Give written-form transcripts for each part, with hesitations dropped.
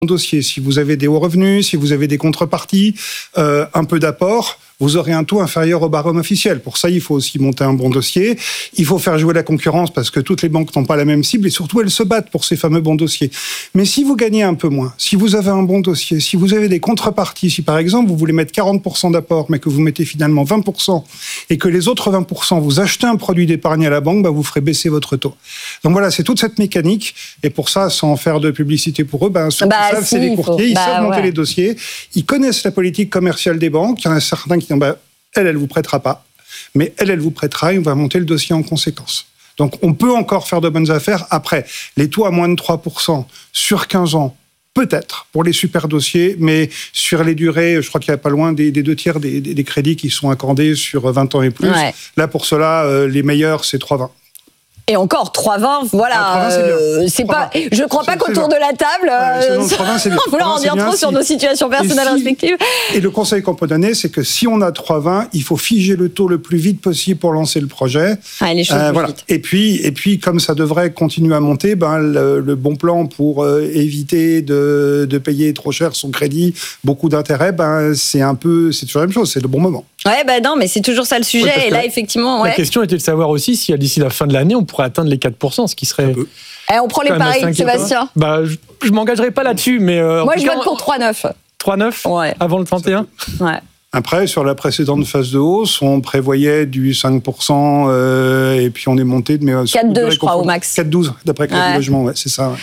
dossier. Si vous avez des hauts revenus, si vous avez des contreparties, un peu d'apport, vous aurez un taux inférieur au barème officiel. Pour ça, il faut aussi monter un bon dossier. Il faut faire jouer la concurrence parce que toutes les banques n'ont pas la même cible et surtout, elles se battent pour ces fameux bons dossiers. Mais si vous gagnez un peu moins, si vous avez un bon dossier, si vous avez des contreparties, si par exemple, vous voulez mettre 40% d'apport mais que vous mettez finalement 20% et que les autres 20%, vous achetez un produit d'épargne à la banque, vous ferez baisser votre taux. Donc voilà, c'est toute cette mécanique. Et pour ça, sans faire de publicité pour eux, ceux qui savent, c'est les courtiers. Ils savent monter les dossiers. Ils connaissent la politique commerciale des banques. Il y en a certains qui disent, elle vous prêtera pas. Mais elle vous prêtera et on va monter le dossier en conséquence. Donc, on peut encore faire de bonnes affaires. Après, les taux à moins de 3% sur 15 ans, peut-être, pour les super dossiers, mais sur les durées, je crois qu'il n'y a pas loin des 2/3 des crédits qui sont accordés sur 20 ans et plus. Ouais. Là, pour cela, les meilleurs, c'est 3,20. Et encore 3,20, voilà. 3,20, c'est pas. Je crois pas qu'autour de la table, on va en dire trop sur nos situations personnelles respectives. Et le conseil qu'on peut donner, c'est que si on a 3,20, il faut figer le taux le plus vite possible pour lancer le projet. Les choses plus vite. Et puis, comme ça devrait continuer à monter, le bon plan pour éviter de payer trop cher son crédit, beaucoup d'intérêts, c'est toujours la même chose, c'est le bon moment. Ouais, non, mais c'est toujours ça le sujet. Et là, effectivement, la question était de savoir aussi si d'ici la fin de l'année, on pourrait atteindre les 4%, ce qui serait. On prend les paris, Sébastien. Je m'engagerai pas là-dessus, mais. Moi, je vote pour 3,9. 3,9 avant le 31. Ouais. Après, sur la précédente phase de hausse, on prévoyait du 5%, et puis on est monté de 4,2, je crois, au max. 4,12, d'après Crédit Logement, c'est ça.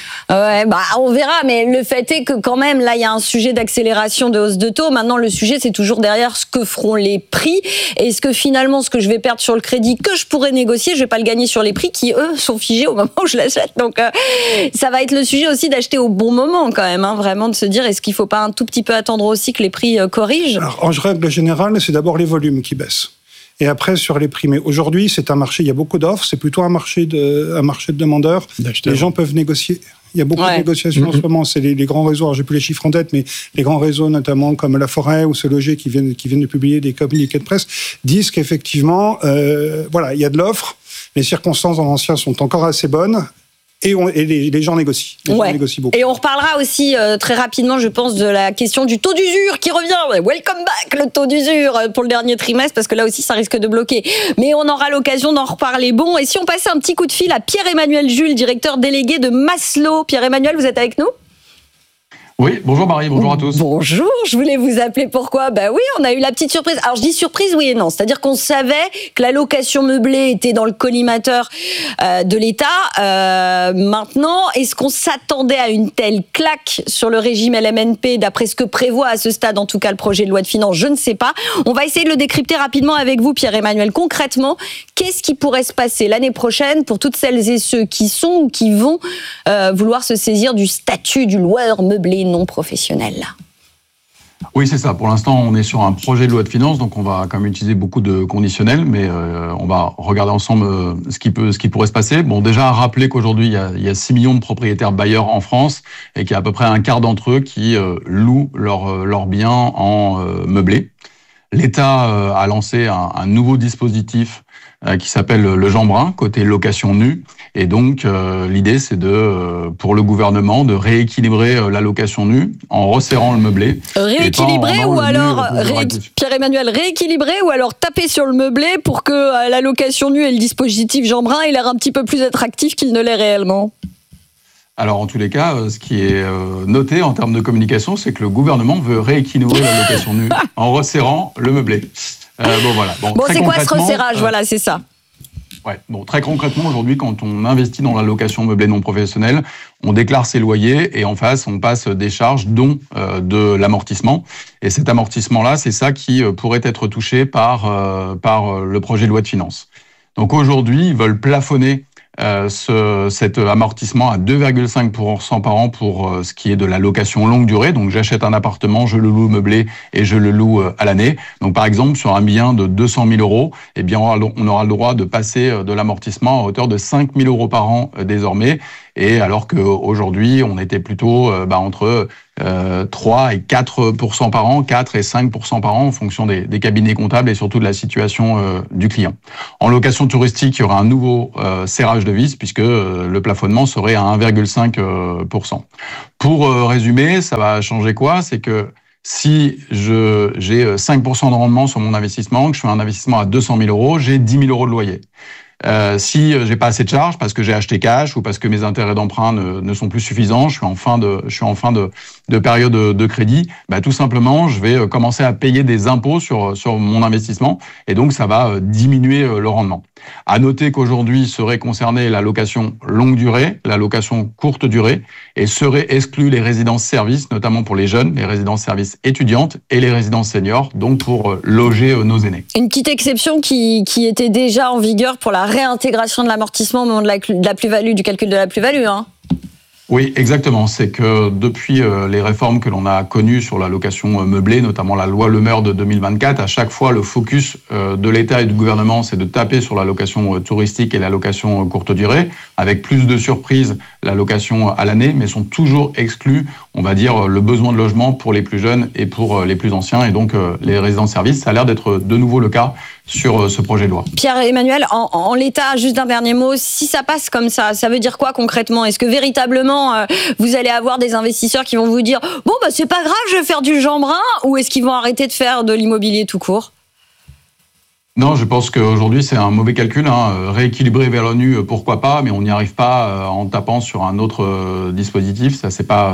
On verra, mais le fait est que quand même, là, il y a un sujet d'accélération de hausse de taux. Maintenant, le sujet, c'est toujours derrière ce que feront les prix. Est-ce que finalement, ce que je vais perdre sur le crédit, que je pourrais négocier, je vais pas le gagner sur les prix qui, eux, sont figés au moment où je l'achète. Donc, ça va être le sujet aussi d'acheter au bon moment, quand même, vraiment de se dire, est-ce qu'il faut pas un tout petit peu attendre aussi que les prix corrigent? Alors, en règle générale, c'est d'abord les volumes qui baissent. Et après, sur les prix. Mais aujourd'hui, c'est un marché, il y a beaucoup d'offres, c'est plutôt un marché de demandeurs. Les gens peuvent négocier. Il y a beaucoup de négociations en ce moment. C'est les grands réseaux, alors j'ai plus les chiffres en tête, mais les grands réseaux, notamment comme La Forêt ou Se Loger, qui viennent de publier des communiqués de presse, disent qu'effectivement, il y a de l'offre. Les circonstances dans l'ancien sont encore assez bonnes. Et les gens négocient. Les gens négocient beaucoup. Et on reparlera aussi très rapidement, je pense, de la question du taux d'usure qui revient. Welcome back, le taux d'usure pour le dernier trimestre, parce que là aussi, ça risque de bloquer. Mais on aura l'occasion d'en reparler. Bon, et si on passait un petit coup de fil à Pierre-Emmanuel Jules, directeur délégué de Maslow. Pierre-Emmanuel, vous êtes avec nous ? Oui, bonjour Marie, bonjour à tous. Bonjour, je voulais vous appeler pourquoi ? Oui, on a eu la petite surprise. Alors je dis surprise, oui et non. C'est-à-dire qu'on savait que la location meublée était dans le collimateur de l'État. Maintenant, est-ce qu'on s'attendait à une telle claque sur le régime LMNP, d'après ce que prévoit à ce stade, en tout cas, le projet de loi de finances ? Je ne sais pas. On va essayer de le décrypter rapidement avec vous, Pierre-Emmanuel. Concrètement, qu'est-ce qui pourrait se passer l'année prochaine pour toutes celles et ceux qui sont ou qui vont vouloir se saisir du statut du loueur meublé non professionnel? Oui, c'est ça. Pour l'instant, on est sur un projet de loi de finances, donc on va quand même utiliser beaucoup de conditionnels, mais on va regarder ensemble ce qui pourrait se passer. Bon, déjà, rappeler qu'aujourd'hui, il y a 6 millions de propriétaires bailleurs en France et qu'il y a à peu près un quart d'entre eux qui louent leurs biens en meublé. L'État a lancé un nouveau dispositif qui s'appelle le Jeanbrun, côté location nue. Et donc, l'idée, c'est pour le gouvernement de rééquilibrer la location nue en resserrant le meublé. Rééquilibrer ou alors, Pierre-Emmanuel, rééquilibrer ou alors taper sur le meublé pour que la location nue et le dispositif Jeanbrun aient l'air un petit peu plus attractif qu'il ne l'est réellement? Alors, en tous les cas, ce qui est noté en termes de communication, c'est que le gouvernement veut rééquilibrer la location nue en resserrant le meublé. Voilà. Bon, c'est quoi ce resserrage ? Voilà, c'est ça. Ouais. Bon, très concrètement, aujourd'hui, quand on investit dans la location meublée non professionnelle, on déclare ses loyers et en face, on passe des charges, dont de l'amortissement. Et cet amortissement-là, c'est ça qui pourrait être touché par le projet de loi de finances. Donc aujourd'hui, ils veulent plafonner cet amortissement à 2,5% par an pour ce qui est de la location longue durée. Donc j'achète un appartement, je le loue meublé et je le loue à l'année. Donc par exemple, sur un bien de 200 000 euros, eh bien on aura le droit de passer de l'amortissement à hauteur de 5 000 euros par an désormais. Et alors qu'aujourd'hui, on était plutôt entre 3 et 4% par an, 4 et 5% par an en fonction des cabinets comptables et surtout de la situation du client. En location touristique, il y aura un nouveau serrage de vis puisque le plafonnement serait à 1,5%. Pour résumer, ça va changer quoi? C'est que si j'ai 5% de rendement sur mon investissement, que je fais un investissement à 200 000 euros, j'ai 10 000 euros de loyer. Si j'ai pas assez de charges parce que j'ai acheté cash ou parce que mes intérêts d'emprunt ne sont plus suffisants, je suis en fin de période de crédit, tout simplement, je vais commencer à payer des impôts sur mon investissement et donc ça va diminuer le rendement. À noter qu'aujourd'hui serait concernée la location longue durée, la location courte durée et seraient exclus les résidences-services, notamment pour les jeunes, les résidences-services étudiantes et les résidences seniors, donc pour loger nos aînés. Une petite exception qui était déjà en vigueur pour la réintégration de l'amortissement au moment de la plus-value, du calcul de la plus-value, hein. Oui, exactement. C'est que depuis les réformes que l'on a connues sur la location meublée, notamment la loi Le Meur de 2024, à chaque fois, le focus de l'État et du gouvernement, c'est de taper sur la location touristique et la location courte durée, avec plus de surprises, la location à l'année, mais sont toujours exclus, on va dire, le besoin de logement pour les plus jeunes et pour les plus anciens. Et donc, les résidences-services, ça a l'air d'être de nouveau le cas sur ce projet de loi. Pierre-Emmanuel, en l'état, juste un dernier mot, si ça passe comme ça veut dire quoi concrètement? Est-ce que véritablement vous allez avoir des investisseurs qui vont vous dire bon c'est pas grave, je vais faire du Jeanbrun, ou est-ce qu'ils vont arrêter de faire de l'immobilier tout court? Non, je pense qu'aujourd'hui c'est un mauvais calcul. Rééquilibrer vers l'ONU, pourquoi pas, mais on n'y arrive pas en tapant sur un autre dispositif. Ça c'est pas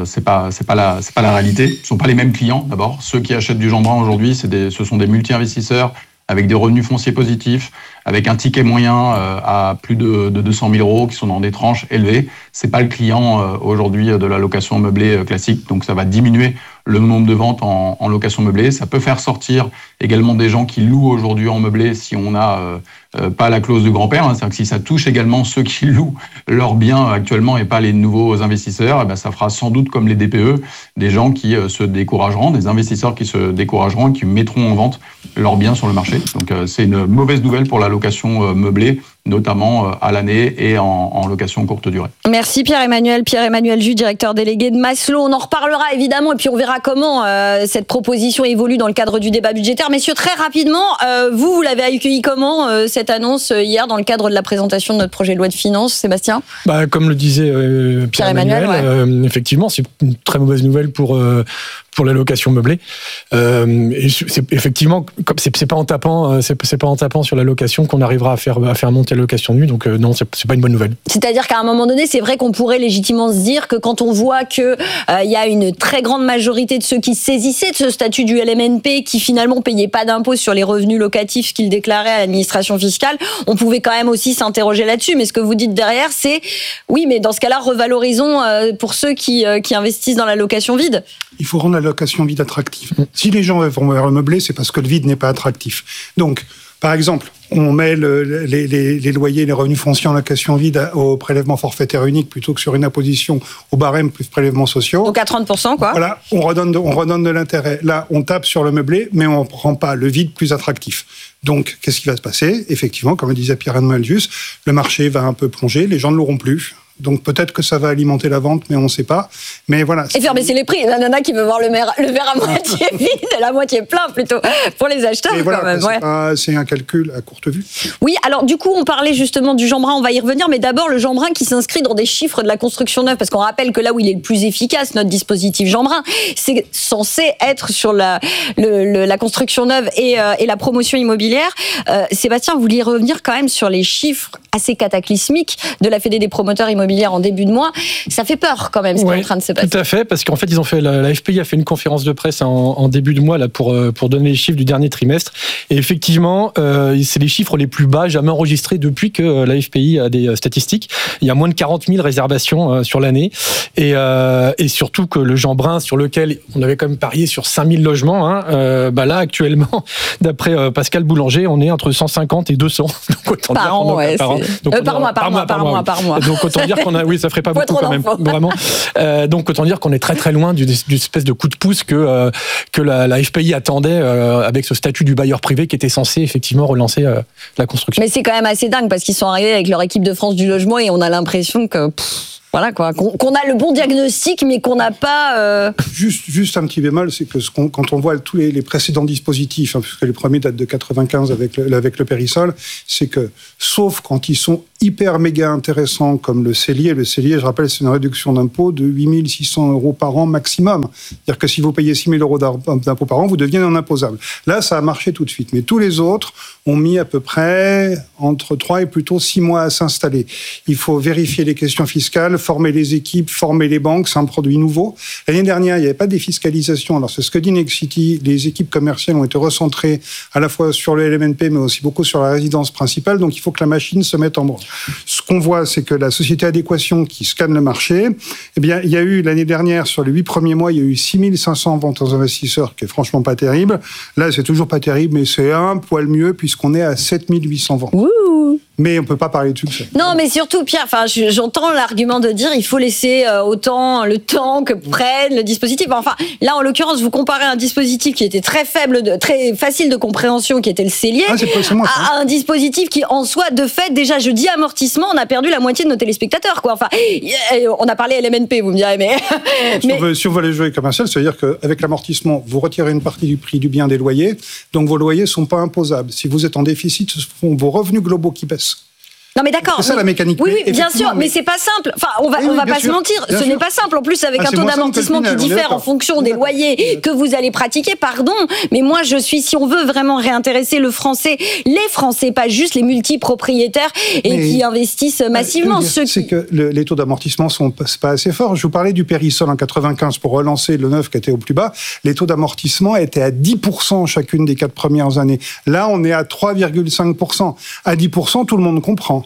la réalité. Ce sont pas les mêmes clients. D'abord, ceux qui achètent du Jeanbrun aujourd'hui, ce sont des multi-investisseurs avec des revenus fonciers positifs, avec un ticket moyen à plus de 200 000 euros qui sont dans des tranches élevées. C'est pas le client aujourd'hui de la location meublée classique, donc ça va diminuer le nombre de ventes en location meublée. Ça peut faire sortir également des gens qui louent aujourd'hui en meublé si on n'a pas la clause de grand-père. C'est-à-dire que si ça touche également ceux qui louent leurs biens actuellement et pas les nouveaux investisseurs, ça fera sans doute comme les DPE, des gens qui se décourageront, des investisseurs qui se décourageront et qui mettront en vente leurs biens sur le marché. Donc c'est une mauvaise nouvelle pour la location meublée, notamment à l'année et en location courte durée. Merci Pierre-Emmanuel Jus, directeur délégué de Maslow. On en reparlera évidemment et puis on verra comment cette proposition évolue dans le cadre du débat budgétaire. Messieurs, très rapidement, vous l'avez accueilli comment cette annonce hier dans le cadre de la présentation de notre projet de loi de finances, Sébastien? Comme le disait Pierre-Emmanuel, effectivement, c'est une très mauvaise nouvelle pour la location meublée. Et c'est effectivement, comme c'est pas en tapant sur la location qu'on arrivera à faire monter la location nue. Donc non, c'est pas une bonne nouvelle. C'est-à-dire qu'à un moment donné, c'est vrai qu'on pourrait légitimement se dire que quand on voit que il y a une très grande majorité de ceux qui saisissaient de ce statut du LMNP, qui finalement payaient pas d'impôt sur les revenus locatifs qu'ils déclaraient à l'administration fiscale, on pouvait quand même aussi s'interroger là-dessus. Mais ce que vous dites derrière, c'est oui, mais dans ce cas-là, revalorisons pour ceux qui investissent dans la location vide. Il faut rendre la location vide attractive. Si les gens vont vers le meublé, c'est parce que le vide n'est pas attractif. Donc, par exemple, on met les loyers, les revenus fonciers en location vide au prélèvement forfaitaire unique plutôt que sur une imposition au barème plus prélèvements sociaux. Donc à 30%, quoi. Voilà, on redonne de l'intérêt. Là, on tape sur le meublé, mais on ne rend pas le vide plus attractif. Donc, qu'est-ce qui va se passer? Effectivement, comme le disait Pierre-Emmanuel Jus, le marché va un peu plonger, les gens ne l'auront plus. Donc peut-être que ça va alimenter la vente, mais on ne sait pas. Mais voilà. Et faire baisser les prix. La nana qui veut voir le verre à moitié vide et la moitié plein plutôt pour les acheteurs. Et voilà, quand même. C'est un calcul à courte vue. Oui, alors du coup, on parlait justement du Jeanbrun, on va y revenir, mais d'abord le Jeanbrun qui s'inscrit dans des chiffres de la construction neuve, parce qu'on rappelle que là où il est le plus efficace, notre dispositif Jeanbrun, c'est censé être sur la construction neuve et la promotion immobilière. Sébastien, vous vouliez revenir quand même sur les chiffres assez cataclysmiques de la Fédé des promoteurs immobiliers en début de mois. Ça fait peur quand même ce qui est en train de se passer. Tout à fait, parce qu'en fait, ils ont fait la FPI a fait une conférence de presse en début de mois là pour donner les chiffres du dernier trimestre. Et effectivement, c'est les chiffres les plus bas jamais enregistrés depuis que la FPI a des statistiques. Il y a moins de 40 000 réservations sur l'année. Et surtout que le Jeanbrun, sur lequel on avait quand même parié sur 5 000 logements, là actuellement, d'après Pascal Boulanger, on est entre 150 et 200. Donc autant par dire an, par mois. Donc autant dire dire qu'on a, oui, ça ferait pas beaucoup quand même, vraiment. Donc autant dire qu'on est très très loin d'une espèce de coup de pouce que la FPI attendait avec ce statut du bailleur privé qui était censé effectivement relancer la construction. Mais c'est quand même assez dingue parce qu'ils sont arrivés avec leur équipe de France du logement et on a l'impression que voilà quoi, qu'on a le bon diagnostic mais qu'on n'a pas. Juste un petit bémol, c'est que quand on voit tous les précédents dispositifs, puisque les premiers datent de 95 avec le Périsol, c'est que sauf quand ils sont hyper méga intéressants comme le cellier, je rappelle, c'est une réduction d'impôt de 8 600 € par an maximum. C'est-à-dire que si vous payez 6 000 € d'impôt par an, vous devenez non imposable. Là, ça a marché tout de suite. Mais tous les autres ont mis à peu près entre 3 et plutôt 6 mois à s'installer. Il faut vérifier les questions fiscales, former les équipes, former les banques, c'est un produit nouveau. L'année dernière, il n'y avait pas de défiscalisation. Alors, c'est ce que dit Nexity. Les équipes commerciales ont été recentrées à la fois sur le LMNP, mais aussi beaucoup sur la résidence principale. Donc, il faut que la machine se mette en branle. Ce qu'on voit, c'est que la société Adéquation qui scanne le marché, eh bien, il y a eu l'année dernière, sur les 8 premiers mois, il y a eu 6 500 ventes aux investisseurs, qui est franchement pas terrible. Là, c'est toujours pas terrible, mais c'est un poil mieux puisqu'on est à 7 800 ventes. Ouh. Mais on peut pas parler de succès. Non, mais surtout, Pierre, enfin, j'entends l'argument de dire il faut laisser autant le temps que prenne le dispositif. Enfin, là, en l'occurrence, vous comparez un dispositif qui était très faible, très facile de compréhension, qui était le cellier, à un dispositif qui, en soi, de fait, déjà, je dis amortissement, on a perdu la moitié de nos téléspectateurs, quoi. Enfin, on a parlé LMNP, vous me direz, mais... Si on veut les jouer commercial, ça veut dire qu'avec l'amortissement, vous retirez une partie du prix du bien des loyers, donc vos loyers sont pas imposables. Si vous êtes en déficit, ce sont vos revenus globaux qui baissent. Non mais d'accord. C'est ça la mécanique. Oui, bien sûr, mais c'est pas simple. Enfin, on va pas se mentir, ce n'est pas simple. En plus, avec un taux d'amortissement qui diffère en fonction des loyers que vous allez pratiquer, pardon. Mais moi, si on veut vraiment réintéresser les Français, pas juste les multipropriétaires qui investissent massivement. C'est que les taux d'amortissement sont pas assez forts. Je vous parlais du Périsol en 95 pour relancer le neuf qui était au plus bas. Les taux d'amortissement étaient à 10% chacune des 4 premières années. Là, on est à 3,5%. À 10%, tout le monde comprend.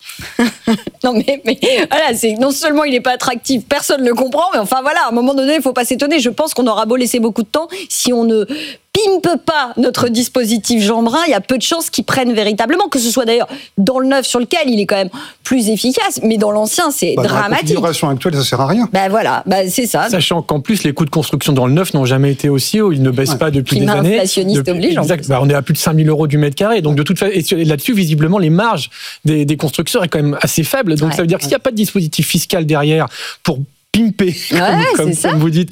Non mais voilà, non seulement il n'est pas attractif, personne ne le comprend, mais enfin voilà, à un moment donné, il ne faut pas s'étonner. Je pense qu'on aura beau laisser beaucoup de temps, si on ne pimpe pas notre dispositif Jean Brun, il y a peu de chances qu'il prenne véritablement, que ce soit d'ailleurs dans le neuf sur lequel il est quand même plus efficace, mais dans l'ancien, c'est dramatique. Dans la configuration actuelle, ça ne sert à rien. Voilà, c'est ça. Sachant qu'en plus, les coûts de construction dans le neuf n'ont jamais été aussi hauts, ils ne baissent pas depuis des années. Inflationniste oblige. Exact. On est à plus de 5 000 € du mètre carré, donc de toute façon, et là-dessus, visiblement, les marges des constructeurs est quand même assez faible. Donc ça veut dire que s'il n'y a pas de dispositif fiscal derrière pour pimper, comme vous dites,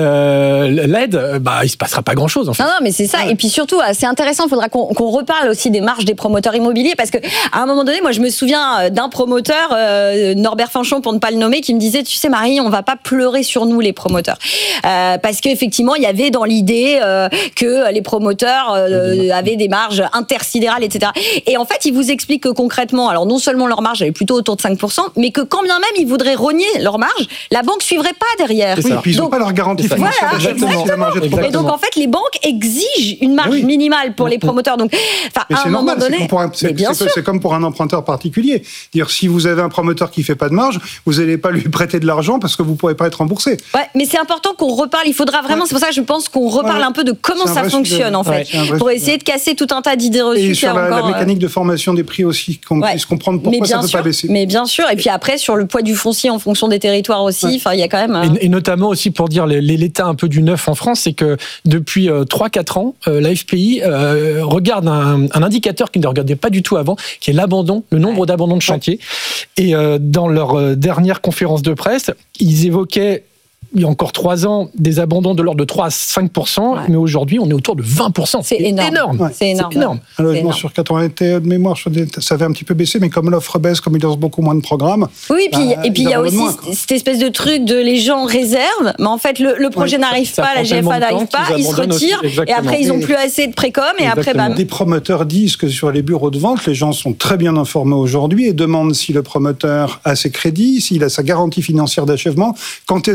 l'aide, il se passera pas grand-chose. En fait. Non, mais c'est ça. Et puis surtout, c'est intéressant, il faudra qu'on reparle aussi des marges des promoteurs immobiliers, parce que à un moment donné, moi, je me souviens d'un promoteur, Norbert Fanchon, pour ne pas le nommer, qui me disait, tu sais, Marie, on va pas pleurer sur nous, les promoteurs. Parce qu'effectivement, il y avait dans l'idée que les promoteurs avaient des marges intersidérales, etc. Et en fait, il vous explique que concrètement, alors non seulement leur marge, elle est plutôt autour de 5%, mais que quand bien même ils voudraient rogner leur marge, la banque suivrait pas derrière. Oui, et puis ils n'ont pas leur garantie financière. Voilà, exactement. Et donc en fait, les banques exigent une marge minimale pour les promoteurs. Donc, mais à un moment donné, c'est comme pour un emprunteur particulier. Dire si vous avez un promoteur qui fait pas de marge, vous n'allez pas lui prêter de l'argent parce que vous pourrez pas être remboursé. Ouais, mais c'est important qu'on reparle. Il faudra vraiment. C'est pour ça que je pense qu'on reparle un peu de comment ça fonctionne en fait, pour essayer de casser tout un tas d'idées reçues. Et sur la mécanique de formation des prix aussi, qu'on puisse comprendre pourquoi ça ne peut pas baisser. Mais bien sûr. Et puis après sur le poids du foncier en fonction des territoires aussi. Enfin, il y a quand même. Et notamment aussi pour dire l'état un peu du neuf en France, c'est que depuis 3-4 ans, la FPI regarde un indicateur qu'ils ne regardaient pas du tout avant, qui est l'abandon, le nombre d'abandons de chantier. Et dans leur dernière conférence de presse, ils évoquaient il y a encore 3 ans, des abandons de l'ordre de 3 à 5%, mais aujourd'hui, on est autour de 20%. C'est énorme. C'est énorme. Un logement sur 4 ans était de mémoire, ça avait un petit peu baissé, mais comme l'offre baisse, comme il lance beaucoup moins de programmes. Oui, et puis il y a aussi cette espèce de truc de les gens réservent, mais en fait, le projet n'arrive pas, la GFA n'arrive pas, ils se retirent, et après, ils n'ont plus assez de précom, et après, bam. Des promoteurs disent que sur les bureaux de vente, les gens sont très bien informés aujourd'hui et demandent si le promoteur a ses crédits, s'il a sa garantie financière d'achèvement, quand est-ce qu'il va lancer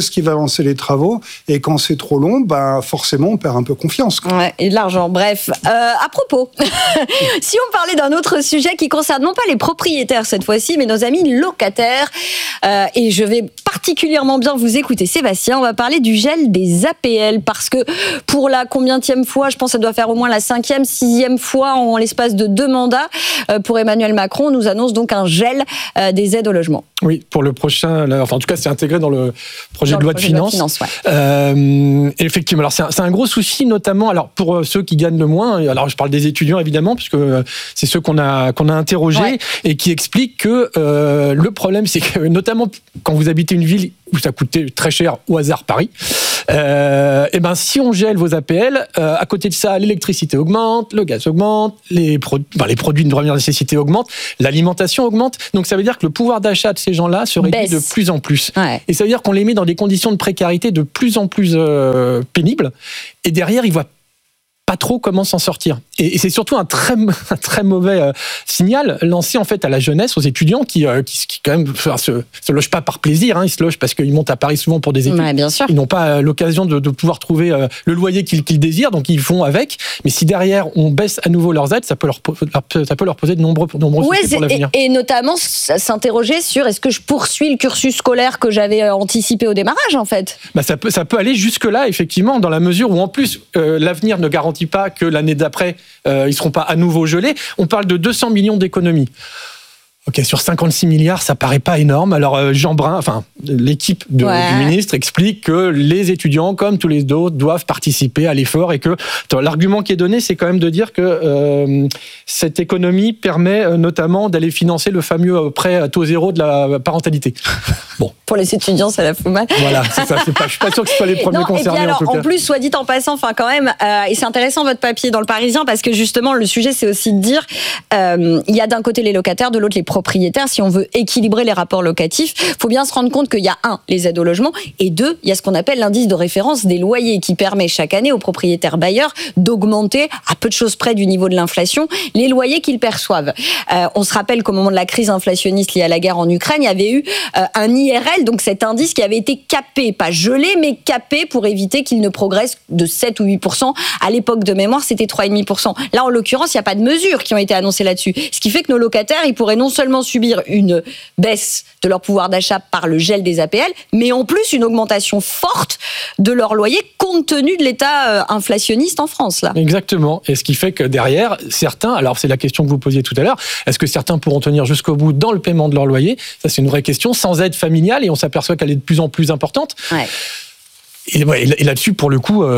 lancer les travaux. Et quand c'est trop long, forcément, on perd un peu confiance. Ouais, et de l'argent. Bref, à propos, si on parlait d'un autre sujet qui concerne non pas les propriétaires cette fois-ci, mais nos amis locataires, et je vais particulièrement bien vous écouter, Sébastien, on va parler du gel des APL, parce que pour la combienième fois, je pense que ça doit faire au moins la 5e, 6e fois en l'espace de 2 mandats, pour Emmanuel Macron, nous annonce donc un gel des aides au logement. Oui, pour le prochain, en tout cas, c'est intégré dans le projet de loi de finances. Ouais. Effectivement, alors c'est un gros souci, notamment alors pour ceux qui gagnent le moins. Alors je parle des étudiants évidemment, puisque c'est ceux qu'on a interrogés et qui expliquent que le problème, c'est que notamment quand vous habitez une ville où ça coûtait très cher, au hasard Paris, si on gèle vos APL, à côté de ça, l'électricité augmente, le gaz augmente, les produits de première nécessité augmentent, l'alimentation augmente. Donc ça veut dire que le pouvoir d'achat de ces gens-là se réduit de plus en plus. Ouais. Et ça veut dire qu'on les met dans des conditions de précarité de plus en plus pénibles. Et derrière, ils voient pas trop comment s'en sortir. Et c'est surtout un très mauvais signal lancé en fait à la jeunesse, aux étudiants qui quand même se logent pas par plaisir, ils se logent parce qu'ils montent à Paris souvent pour des études. Ouais, bien sûr. Ils n'ont pas l'occasion de pouvoir trouver le loyer qu'ils désirent, donc ils font avec. Mais si derrière on baisse à nouveau leurs aides, ça peut leur poser de nombreux soucis pour l'avenir. Et notamment s'interroger sur est-ce que je poursuis le cursus scolaire que j'avais anticipé au démarrage en fait. Ça peut aller jusque là effectivement, dans la mesure où en plus l'avenir ne garantit pas que l'année d'après, ils seront pas à nouveau gelés. On parle de 200 millions d'économies. Ok, sur 56 milliards, ça paraît pas énorme. Alors Jean Brun, l'équipe du ministre explique que les étudiants, comme tous les autres, doivent participer à l'effort et que l'argument qui est donné, c'est quand même de dire que cette économie permet notamment d'aller financer le fameux prêt à taux zéro de la parentalité. Bon. Pour les étudiants, ça la fout mal. Voilà, c'est ça. Je suis pas sûr que ce soit les premiers concernés. Et puis alors, en tout cas. En plus, soit dit en passant, quand même, et c'est intéressant votre papier dans le Parisien parce que justement, le sujet, c'est aussi de dire, il y a d'un côté les locataires, de l'autre les propriétaires. Si on veut équilibrer les rapports locatifs, faut bien se rendre compte qu'il y a les aides au logement, et 2, il y a ce qu'on appelle l'indice de référence des loyers qui permet chaque année aux propriétaires bailleurs d'augmenter à peu de choses près du niveau de l'inflation les loyers qu'ils perçoivent. On se rappelle qu'au moment de la crise inflationniste liée à la guerre en Ukraine, il y avait eu un IRL, donc cet indice qui avait été capé, pas gelé, mais capé pour éviter qu'il ne progresse de 7 ou 8%. À l'époque de mémoire, c'était 3,5%. Là, en l'occurrence, il n'y a pas de mesures qui ont été annoncées là-dessus. Ce qui fait que nos locataires, ils pourraient non seulement subir une baisse de leur pouvoir d'achat par le gel des APL, mais en plus une augmentation forte de leur loyer compte tenu de l'état inflationniste en France. Là. Exactement. Et ce qui fait que derrière, certains, alors c'est la question que vous posiez tout à l'heure, est-ce que certains pourront tenir jusqu'au bout dans le paiement de leur loyer ? Ça, c'est une vraie question, sans aide familiale, et on s'aperçoit qu'elle est de plus en plus importante. Ouais. Et là-dessus, pour le coup,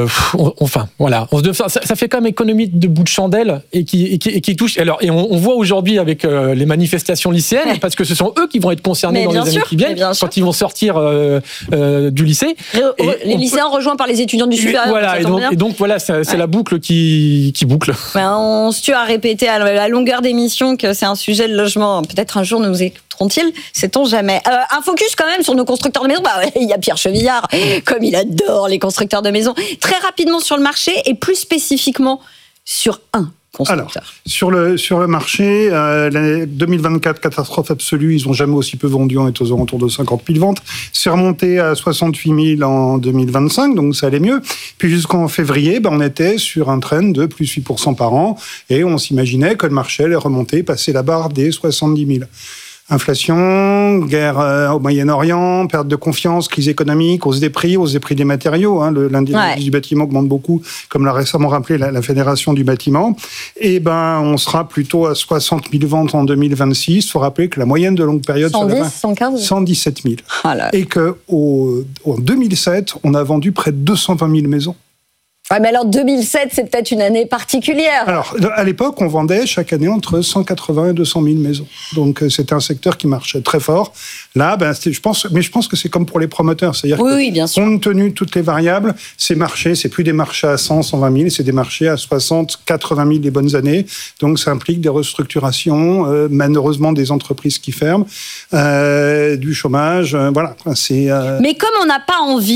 ça fait quand même économie de bout de chandelle et qui touche. Alors, et on voit aujourd'hui avec les manifestations lycéennes, parce que ce sont eux qui vont être concernés dans les années qui viennent, quand ils vont sortir du lycée. Les lycéens rejoints par les étudiants du supérieur. Voilà, et donc voilà, c'est la boucle qui boucle. On se tue à répéter à la longueur d'émission que c'est un sujet de logement. Peut-être un jour nous écouteront-ils, sait-on jamais. Un focus quand même sur nos constructeurs de maisons. Il y a Pierre Chevillard, comme il adore les constructeurs de maisons. Très rapidement sur le marché et plus spécifiquement sur un constructeur. Alors, sur le marché, l'année 2024, catastrophe absolue, ils n'ont jamais aussi peu vendu, on est aux alentours de 50 000 ventes. C'est remonté à 68 000 en 2025, donc ça allait mieux. Puis jusqu'en février, on était sur un trend de plus 8% par an et on s'imaginait que le marché allait remonter, passer la barre des 70 000. Inflation, guerre au Moyen-Orient, perte de confiance, crise économique, hausse des prix des matériaux. L'indice du bâtiment augmente beaucoup, comme l'a récemment rappelé la Fédération du bâtiment. Et on sera plutôt à 60 000 ventes en 2026. Il faut rappeler que la moyenne de longue période... 117 000. Et qu'en 2007, on a vendu près de 220 000 maisons. Ouais, mais alors 2007, c'est peut-être une année particulière. Alors, à l'époque, on vendait chaque année entre 180 et 200 000 maisons. Donc, c'était un secteur qui marchait très fort. Là, je pense que c'est comme pour les promoteurs. C'est-à-dire que, bien sûr. Compte tenu de toutes les variables, ces marchés, c'est plus des marchés à 100, 120 000, c'est des marchés à 60, 80 000 les bonnes années. Donc, ça implique des restructurations, malheureusement des entreprises qui ferment, du chômage, voilà. Mais comme on n'a pas envie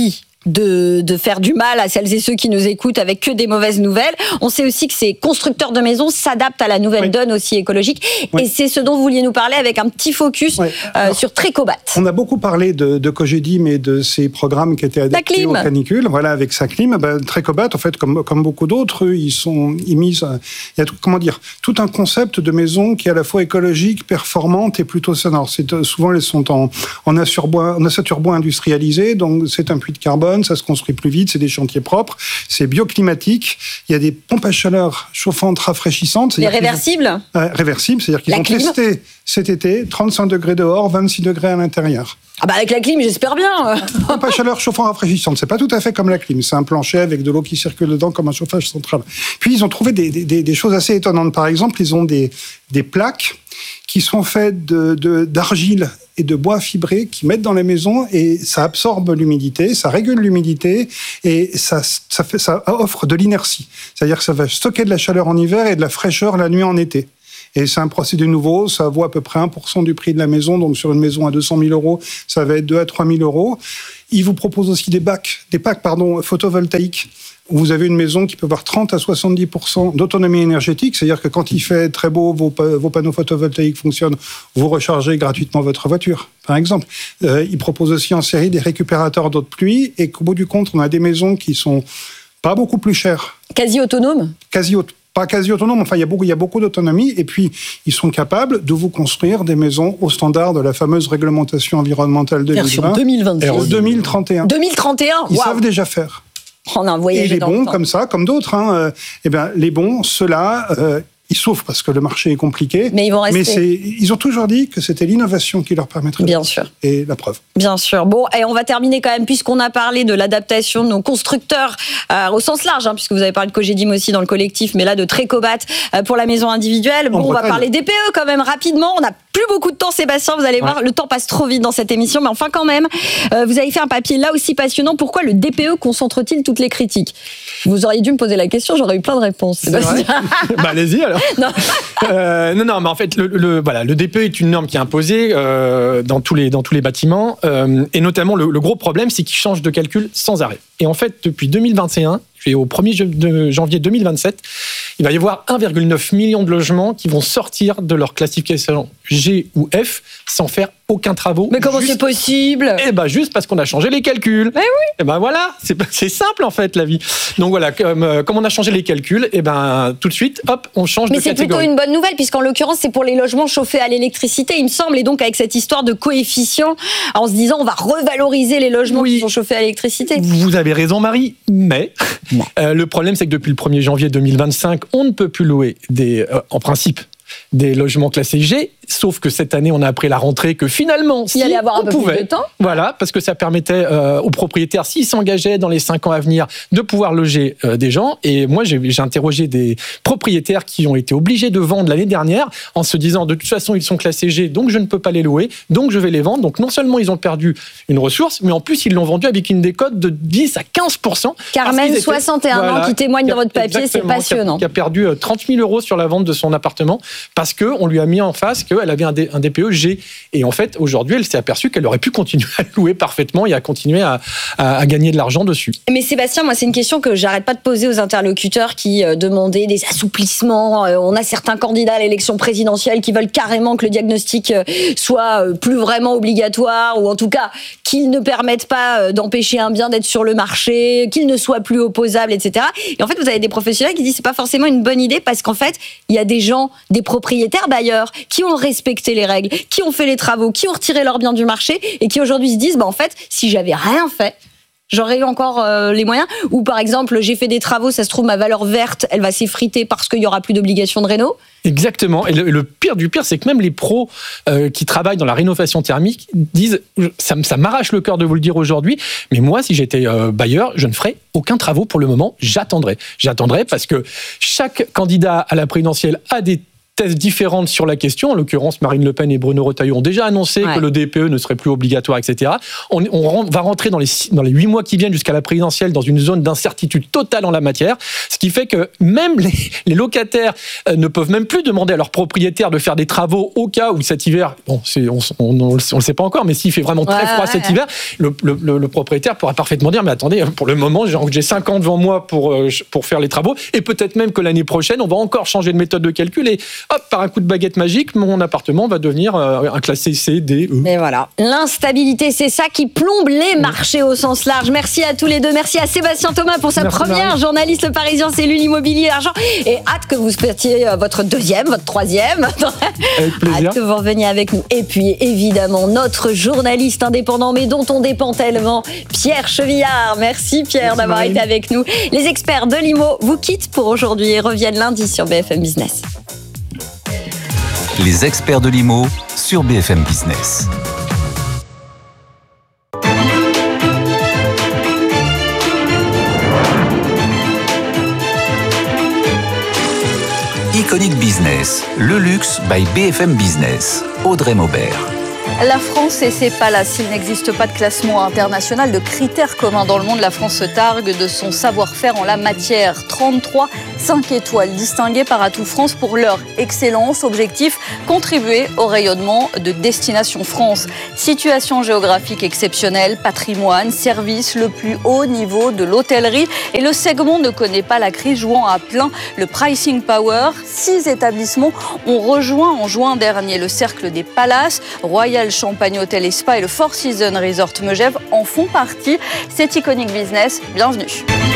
de faire du mal à celles et ceux qui nous écoutent avec que des mauvaises nouvelles. On sait aussi que ces constructeurs de maisons s'adaptent à la nouvelle donne aussi écologique. Et c'est ce dont vous vouliez nous parler avec un petit focus sur Trecobat. On a beaucoup parlé de Cogedim et de ces programmes qui étaient adaptés aux canicules. Voilà, avec sa clim. Trecobat, en fait, comme beaucoup d'autres, eux, ils misent. Il y a tout un concept de maison qui est à la fois écologique, performante et plutôt sonore. Souvent, elles sont en ossature bois industrialisé, donc c'est un puits de carbone. Ça se construit plus vite, c'est des chantiers propres, c'est bioclimatique. Il y a des pompes à chaleur chauffantes, rafraîchissantes. Les réversibles réversibles, c'est-à-dire qu'ils ont testé cet été 35 degrés dehors, 26 degrés à l'intérieur. Ah bah avec la clim, j'espère bien. Pompe à chaleur chauffant rafraîchissante, c'est pas tout à fait comme la clim, c'est un plancher avec de l'eau qui circule dedans comme un chauffage central. Puis ils ont trouvé des choses assez étonnantes. Par exemple, ils ont des plaques qui sont faites d'argile et de bois fibré qui mettent dans les maisons et ça absorbe l'humidité, ça régule l'humidité et ça offre de l'inertie. C'est-à-dire que ça va stocker de la chaleur en hiver et de la fraîcheur la nuit en été. Et c'est un procédé nouveau, ça vaut à peu près 1% du prix de la maison, donc sur une maison à 200 000 euros, ça va être 2 à 3 000 euros. Ils vous proposent aussi des packs photovoltaïques. Vous avez une maison qui peut avoir 30 à 70% d'autonomie énergétique, c'est-à-dire que quand il fait très beau, vos panneaux photovoltaïques fonctionnent, vous rechargez gratuitement votre voiture, par exemple. Ils proposent aussi en série des récupérateurs d'eau de pluie, et qu'au bout du compte, on a des maisons qui sont pas beaucoup plus chères. Quasi autonomes ? Pas quasi autonome, enfin il y a beaucoup d'autonomie, et puis ils sont capables de vous construire des maisons au standard de la fameuse réglementation environnementale 2020. Version 2026. 2031. 2031. Ils savent déjà faire. On a un voyage. Et les bons, comme ça, comme d'autres, les bons, ceux-là, ils souffrent parce que le marché est compliqué. Mais ils vont rester. Ils ont toujours dit que c'était l'innovation qui leur permettrait. Bien sûr. Et la preuve. Bien sûr. Bon, et on va terminer quand même, puisqu'on a parlé de l'adaptation de nos constructeurs au sens large, puisque vous avez parlé de Cogedim aussi dans le collectif, mais là de Trecobat pour la maison individuelle. Bon, on va parler DPE quand même rapidement. On n'a plus beaucoup de temps, Sébastien, vous allez voir, le temps passe trop vite dans cette émission, mais enfin quand même, vous avez fait un papier là aussi passionnant. Pourquoi le DPE concentre-t-il toutes les critiques ? Vous auriez dû me poser la question, j'aurais eu plein de réponses, Sébastien. Allez-y alors. Non, mais en fait, le DPE est une norme qui est imposée dans tous les bâtiments, et notamment le gros problème, c'est qu'il change de calcul sans arrêt. Et en fait, depuis 2021, et au 1er janvier 2027, il va y avoir 1,9 million de logements qui vont sortir de leur classification G ou F sans faire aucun travaux. Mais comment c'est possible ? Juste parce qu'on a changé les calculs. Mais oui. Voilà, c'est simple en fait la vie. Donc voilà, comme on a changé les calculs, tout de suite, hop, on change de catégorie. Mais c'est plutôt une bonne nouvelle, puisqu'en l'occurrence, c'est pour les logements chauffés à l'électricité, il me semble, et donc avec cette histoire de coefficient, en se disant on va revaloriser les logements qui sont chauffés à l'électricité. Vous avez raison, Marie, mais le problème, c'est que depuis le 1er janvier 2025, on ne peut plus louer en principe, des logements classés G, sauf que cette année, on a appris à la rentrée que finalement, il allait avoir un peu plus de temps. Voilà, parce que ça permettait aux propriétaires, s'ils s'engageaient dans les 5 ans à venir, de pouvoir loger des gens. Et moi, j'ai interrogé des propriétaires qui ont été obligés de vendre l'année dernière en se disant, de toute façon, ils sont classés G, donc je ne peux pas les louer, donc je vais les vendre. Donc non seulement ils ont perdu une ressource, mais en plus, ils l'ont vendu avec une décote de 10 à 15%. Carmen, 61 ans, qui témoigne dans votre papier, c'est passionnant. Qui a perdu 30 000 euros sur la vente de son appartement parce qu'on lui a mis en face qu'elle avait un DPE G. Et en fait, aujourd'hui, elle s'est aperçue qu'elle aurait pu continuer à louer parfaitement et à continuer à gagner de l'argent dessus. Mais Sébastien, moi, c'est une question que j'arrête pas de poser aux interlocuteurs qui demandaient des assouplissements. On a certains candidats à l'élection présidentielle qui veulent carrément que le diagnostic soit plus vraiment obligatoire, ou en tout cas qu'il ne permette pas d'empêcher un bien d'être sur le marché, qu'il ne soit plus opposable, etc. Et en fait, vous avez des professionnels qui disent que c'est pas forcément une bonne idée parce qu'en fait, il y a des gens, des propriétaires bailleurs, qui ont respecté les règles, qui ont fait les travaux, qui ont retiré leurs biens du marché et qui aujourd'hui se disent, en fait, si j'avais rien fait, j'aurais eu encore les moyens. Ou par exemple, j'ai fait des travaux, ça se trouve, ma valeur verte, elle va s'effriter parce qu'il n'y aura plus d'obligation de réno. Exactement. Et le pire du pire, c'est que même les pros qui travaillent dans la rénovation thermique disent, ça m'arrache le cœur de vous le dire aujourd'hui, mais moi, si j'étais bailleur, je ne ferais aucun travaux pour le moment. J'attendrai parce que chaque candidat à la présidentielle a des thèses différentes sur la question. En l'occurrence, Marine Le Pen et Bruno Retailleau ont déjà annoncé que le DPE ne serait plus obligatoire, etc. On va rentrer dans les 8 mois qui viennent jusqu'à la présidentielle dans une zone d'incertitude totale en la matière, ce qui fait que même les locataires ne peuvent même plus demander à leurs propriétaires de faire des travaux au cas où cet hiver, on le sait pas encore, mais s'il fait vraiment très froid cet hiver, le propriétaire pourra parfaitement dire, mais attendez, pour le moment, j'ai 5 ans devant moi pour faire les travaux, et peut-être même que l'année prochaine, on va encore changer de méthode de calcul, et hop, par un coup de baguette magique, mon appartement va devenir un classé C, D, E. Mais voilà, l'instabilité, c'est ça qui plombe les marchés au sens large. Merci à tous les deux, merci à Sébastien Thomas pour sa première, journaliste Le Parisien, cellule immobilier et argent, et hâte que vous fassiez votre deuxième, votre troisième. Avec plaisir. Hâte que vous reveniez avec nous. Et puis évidemment, notre journaliste indépendant, mais dont on dépend tellement, Pierre Chevillard. Merci Pierre d'avoir été avec nous. Les experts de l'IMO vous quittent pour aujourd'hui et reviennent lundi sur BFM Business. Les experts de l'IMO sur BFM Business. Iconic Business, le luxe by BFM Business. Audrey Maubert. La France et ses palaces, il n'existe pas de classement international, de critères communs dans le monde. La France se targue de son savoir-faire en la matière. 33 5 étoiles distinguées par Atout France pour leur excellence. Objectif, contribuer au rayonnement de Destination France. Situation géographique exceptionnelle, patrimoine, service, le plus haut niveau de l'hôtellerie. Et le segment ne connaît pas la crise, jouant à plein le pricing power. 6 établissements ont rejoint en juin dernier le cercle des palaces. Royal Champagne Hôtel et Spa et le Four Seasons Resort Megève en font partie. C'est Iconic Business, bienvenue.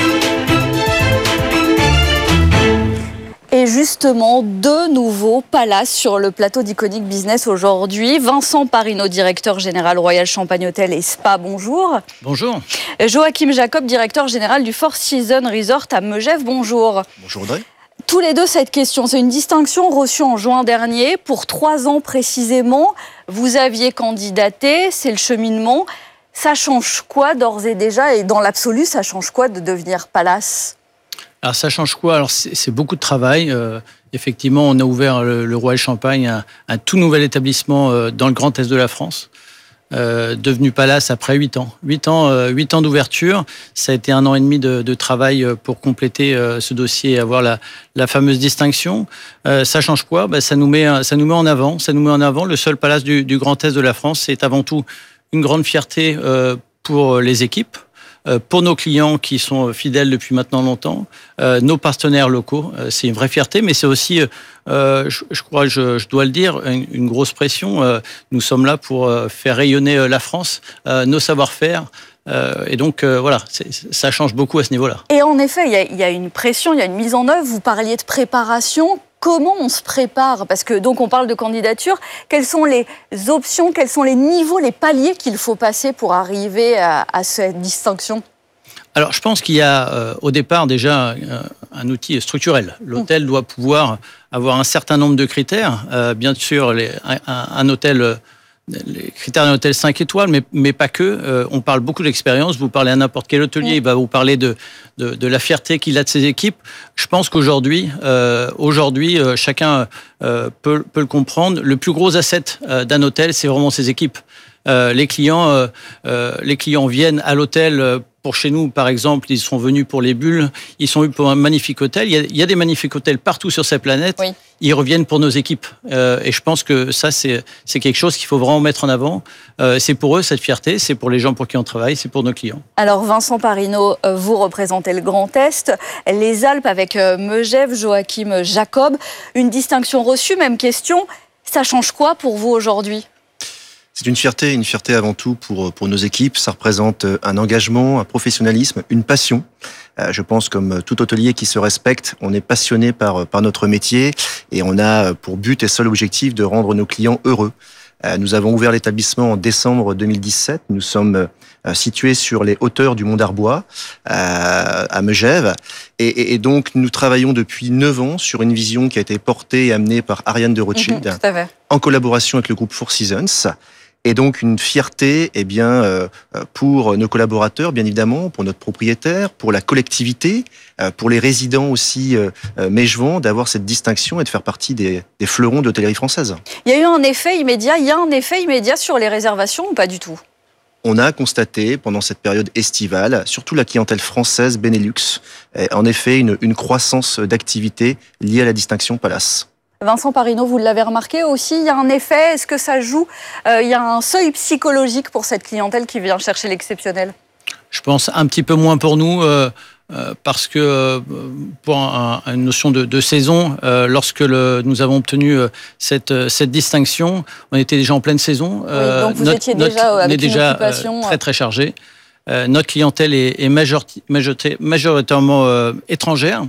Et justement, 2 nouveaux palaces sur le plateau d'Iconic Business aujourd'hui. Vincent Parinaud, directeur général Royal Champagne Hôtel et Spa, bonjour. Bonjour. Joachim Jacob, directeur général du Four Seasons Resort à Megève, bonjour. Bonjour Audrey. Tous les deux, cette question, c'est une distinction reçue en juin dernier pour 3 ans précisément. Vous aviez candidaté, c'est le cheminement. Ça change quoi d'ores et déjà, et dans l'absolu, ça change quoi de devenir palace ? Alors ça change quoi ? Alors c'est beaucoup de travail. Effectivement, on a ouvert le Royal Champagne, un tout nouvel établissement dans le Grand Est de la France. Devenu palace après 8 ans. 8 ans d'ouverture. Ça a été 1 an et demi de travail pour compléter ce dossier et avoir la fameuse distinction. Ça change quoi ? Ça nous met en avant. Ça nous met en avant. Le seul palace du Grand Est de la France, c'est avant tout une grande fierté pour les équipes, pour nos clients qui sont fidèles depuis maintenant longtemps, nos partenaires locaux. C'est une vraie fierté, mais c'est aussi, je crois, je dois le dire, une grosse pression. Nous sommes là pour faire rayonner la France, nos savoir-faire. Et donc, voilà, ça change beaucoup à ce niveau-là. Et en effet, il y a une pression, il y a une mise en œuvre. Vous parliez de préparation. Comment on se prépare ? Parce que donc on parle de candidature. Quelles sont les options, quels sont les niveaux, les paliers qu'il faut passer pour arriver à cette distinction ? Alors, je pense qu'il y a au départ déjà un outil structurel. L'hôtel doit pouvoir avoir un certain nombre de critères. Bien sûr, un hôtel... Les critères d'un hôtel 5 étoiles, mais pas que. On parle beaucoup d'expérience. Vous parlez à n'importe quel hôtelier, il va vous parler de la fierté qu'il a de ses équipes. Je pense qu'aujourd'hui, chacun peut le comprendre. Le plus gros asset d'un hôtel, c'est vraiment ses équipes. Les clients viennent à l'hôtel. Pour chez nous, par exemple, ils sont venus pour les bulles, ils sont venus pour un magnifique hôtel. Il y a des magnifiques hôtels partout sur cette planète. Oui. Ils reviennent pour nos équipes. Et je pense que ça, c'est quelque chose qu'il faut vraiment mettre en avant. C'est pour eux, cette fierté. C'est pour les gens pour qui on travaille. C'est pour nos clients. Alors, Vincent Parinaud, vous représentez le Grand Est, les Alpes avec Megève, Joachim Jacob. Une distinction reçue, même question. Ça change quoi pour vous aujourd'hui ? C'est une fierté avant tout pour nos équipes. Ça représente un engagement, un professionnalisme, une passion. Je pense comme tout hôtelier qui se respecte, on est passionné par notre métier et on a pour but et seul objectif de rendre nos clients heureux. Nous avons ouvert l'établissement en décembre 2017. Nous sommes situés sur les hauteurs du Mont d'Arbois, à Megève. Et donc, nous travaillons depuis 9 ans sur une vision qui a été portée et amenée par Ariane de Rothschild, en collaboration avec le groupe Four Seasons. Et donc une fierté, pour nos collaborateurs, bien évidemment, pour notre propriétaire, pour la collectivité, pour les résidents aussi méjevans, d'avoir cette distinction et de faire partie des fleurons de l'hôtellerie française. Il y a eu un effet immédiat sur les réservations ou pas du tout ? On a constaté pendant cette période estivale, surtout la clientèle française Benelux, en effet une croissance d'activité liée à la distinction Palace. Vincent Parinaud, vous l'avez remarqué aussi, il y a un effet, est-ce que ça joue, il y a un seuil psychologique pour cette clientèle qui vient chercher l'exceptionnel ? Je pense un petit peu moins pour nous, parce que pour une notion de saison, lorsque nous avons obtenu cette distinction, on était déjà en pleine saison. Oui, donc vous étiez déjà avec une occupation très très chargé. Notre clientèle est majoritairement étrangère.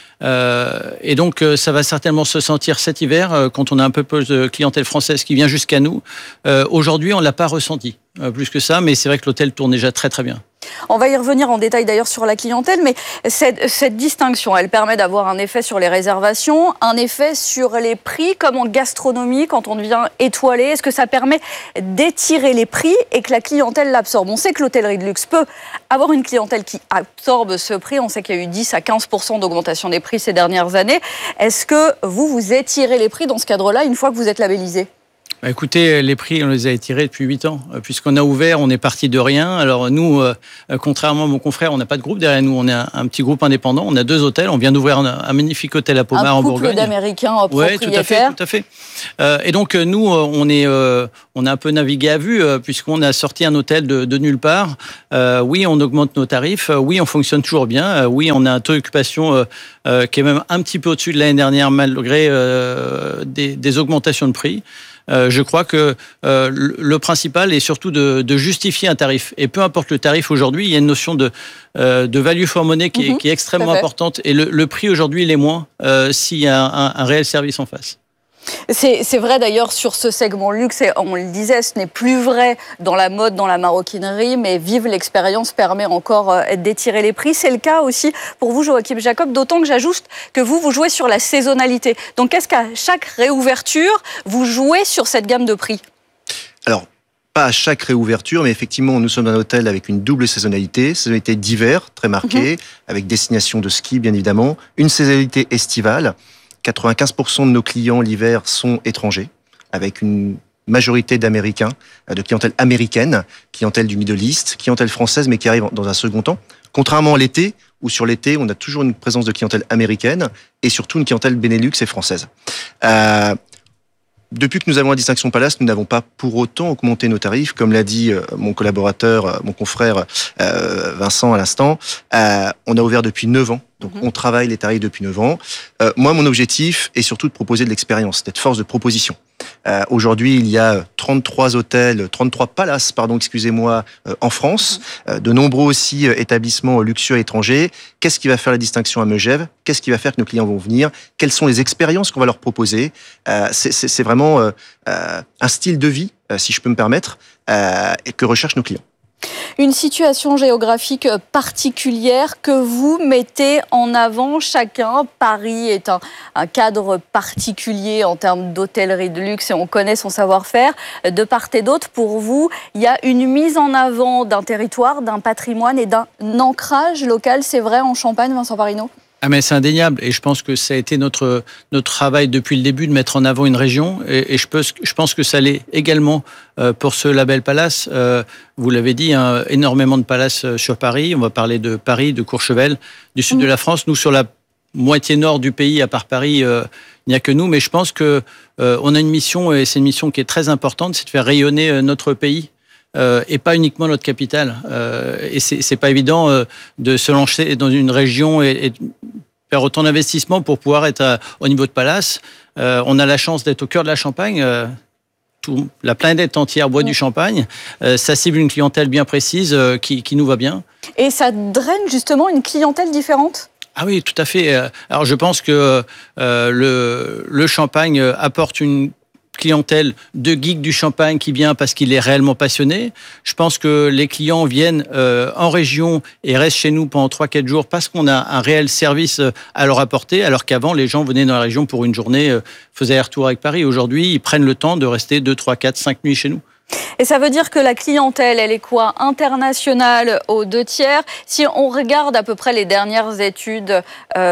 Et donc, ça va certainement se sentir cet hiver quand on a un peu plus de clientèle française qui vient jusqu'à nous. Aujourd'hui, on ne l'a pas ressenti plus que ça, mais c'est vrai que l'hôtel tourne déjà très très bien. On va y revenir en détail d'ailleurs sur la clientèle, mais cette distinction, elle permet d'avoir un effet sur les réservations, un effet sur les prix, comme en gastronomie, quand on devient étoilé. Est-ce que ça permet d'étirer les prix et que la clientèle l'absorbe ? On sait que l'hôtellerie de luxe peut avoir une clientèle qui absorbe ce prix. On sait qu'il y a eu 10 à 15% d'augmentation des prix ces dernières années. Est-ce que vous étirez les prix dans ce cadre-là une fois que vous êtes labellisé ? Écoutez, les prix, on les a étirés depuis 8 ans. Puisqu'on a ouvert, on est parti de rien. Alors nous, contrairement à mon confrère, on n'a pas de groupe derrière nous. On est un petit groupe indépendant. On a 2 hôtels. On vient d'ouvrir un magnifique hôtel à Pommard en Bourgogne. Un couple d'Américains propriétaires. Oui, tout à fait. Et donc nous, on a un peu navigué à vue puisqu'on a sorti un hôtel de nulle part. Oui, on augmente nos tarifs. Oui, on fonctionne toujours bien. Oui, on a un taux d'occupation qui est même un petit peu au-dessus de l'année dernière malgré des augmentations de prix. Je crois que le principal est surtout de justifier un tarif. Et peu importe le tarif aujourd'hui, il y a une notion de value for money qui est extrêmement importante. Et le prix aujourd'hui, il est moins s'il y a un réel service en face. C'est vrai d'ailleurs sur ce segment luxe, et on le disait, ce n'est plus vrai dans la mode, dans la maroquinerie, mais vivre l'expérience permet encore d'étirer les prix. C'est le cas aussi pour vous, Joachim Jacob, d'autant que j'ajoute que vous jouez sur la saisonnalité. Donc est-ce qu'à chaque réouverture, vous jouez sur cette gamme de prix ? Alors, pas à chaque réouverture, mais effectivement, nous sommes un hôtel avec une double saisonnalité d'hiver très marquée, avec destination de ski bien évidemment, une saisonnalité estivale. 95% de nos clients l'hiver sont étrangers, avec une majorité d'Américains, de clientèle américaine, clientèle du Middle East, clientèle française, mais qui arrive dans un second temps. Contrairement à l'été, où sur l'été, on a toujours une présence de clientèle américaine et surtout une clientèle Benelux et française. Depuis que nous avons la distinction Palace, nous n'avons pas pour autant augmenté nos tarifs. Comme l'a dit mon collaborateur, mon confrère Vincent à l'instant, on a ouvert depuis 9 ans. Donc on travaille les tarifs depuis 9 ans. Moi, mon objectif est surtout de proposer de l'expérience, d'être force de proposition. Aujourd'hui, il y a 33 palaces, en France, de nombreux aussi établissements luxueux étrangers. Qu'est-ce qui va faire la distinction à Megève ? Qu'est-ce qui va faire que nos clients vont venir ? Quelles sont les expériences qu'on va leur proposer ? C'est vraiment un style de vie, si je peux me permettre, et que recherchent nos clients. Une situation géographique particulière que vous mettez en avant chacun. Paris est un cadre particulier en termes d'hôtellerie de luxe et on connaît son savoir-faire. De part et d'autre, pour vous, il y a une mise en avant d'un territoire, d'un patrimoine et d'un ancrage local. C'est vrai en Champagne, Vincent Parinaud ? Ah mais c'est indéniable et je pense que ça a été notre travail depuis le début de mettre en avant une région et je pense que ça l'est également pour ce label Palace. Vous l'avez dit, hein, énormément de palaces sur Paris. On va parler de Paris, de Courchevel, du sud de la France. Nous, sur la moitié nord du pays, à part Paris, il n'y a que nous. Mais je pense que on a une mission et c'est une mission qui est très importante, c'est de faire rayonner notre pays. Et pas uniquement notre capitale. Et c'est pas évident de se lancer dans une région et faire autant d'investissements pour pouvoir être au niveau de Palace. On a la chance d'être au cœur de la Champagne. La planète entière boit du champagne. Ça cible une clientèle bien précise qui nous va bien. Et ça draine justement une clientèle différente ? Ah oui, tout à fait. Alors je pense que le champagne apporte une clientèle de geek du champagne qui vient parce qu'il est réellement passionné. Je pense que les clients viennent en région et restent chez nous pendant 3-4 jours parce qu'on a un réel service à leur apporter, alors qu'avant, les gens venaient dans la région pour une journée, faisaient retour avec Paris. Aujourd'hui, ils prennent le temps de rester 2, 3, 4, 5 nuits chez nous. Et ça veut dire que la clientèle, elle est quoi? Internationale aux 2/3. Si on regarde à peu près les dernières études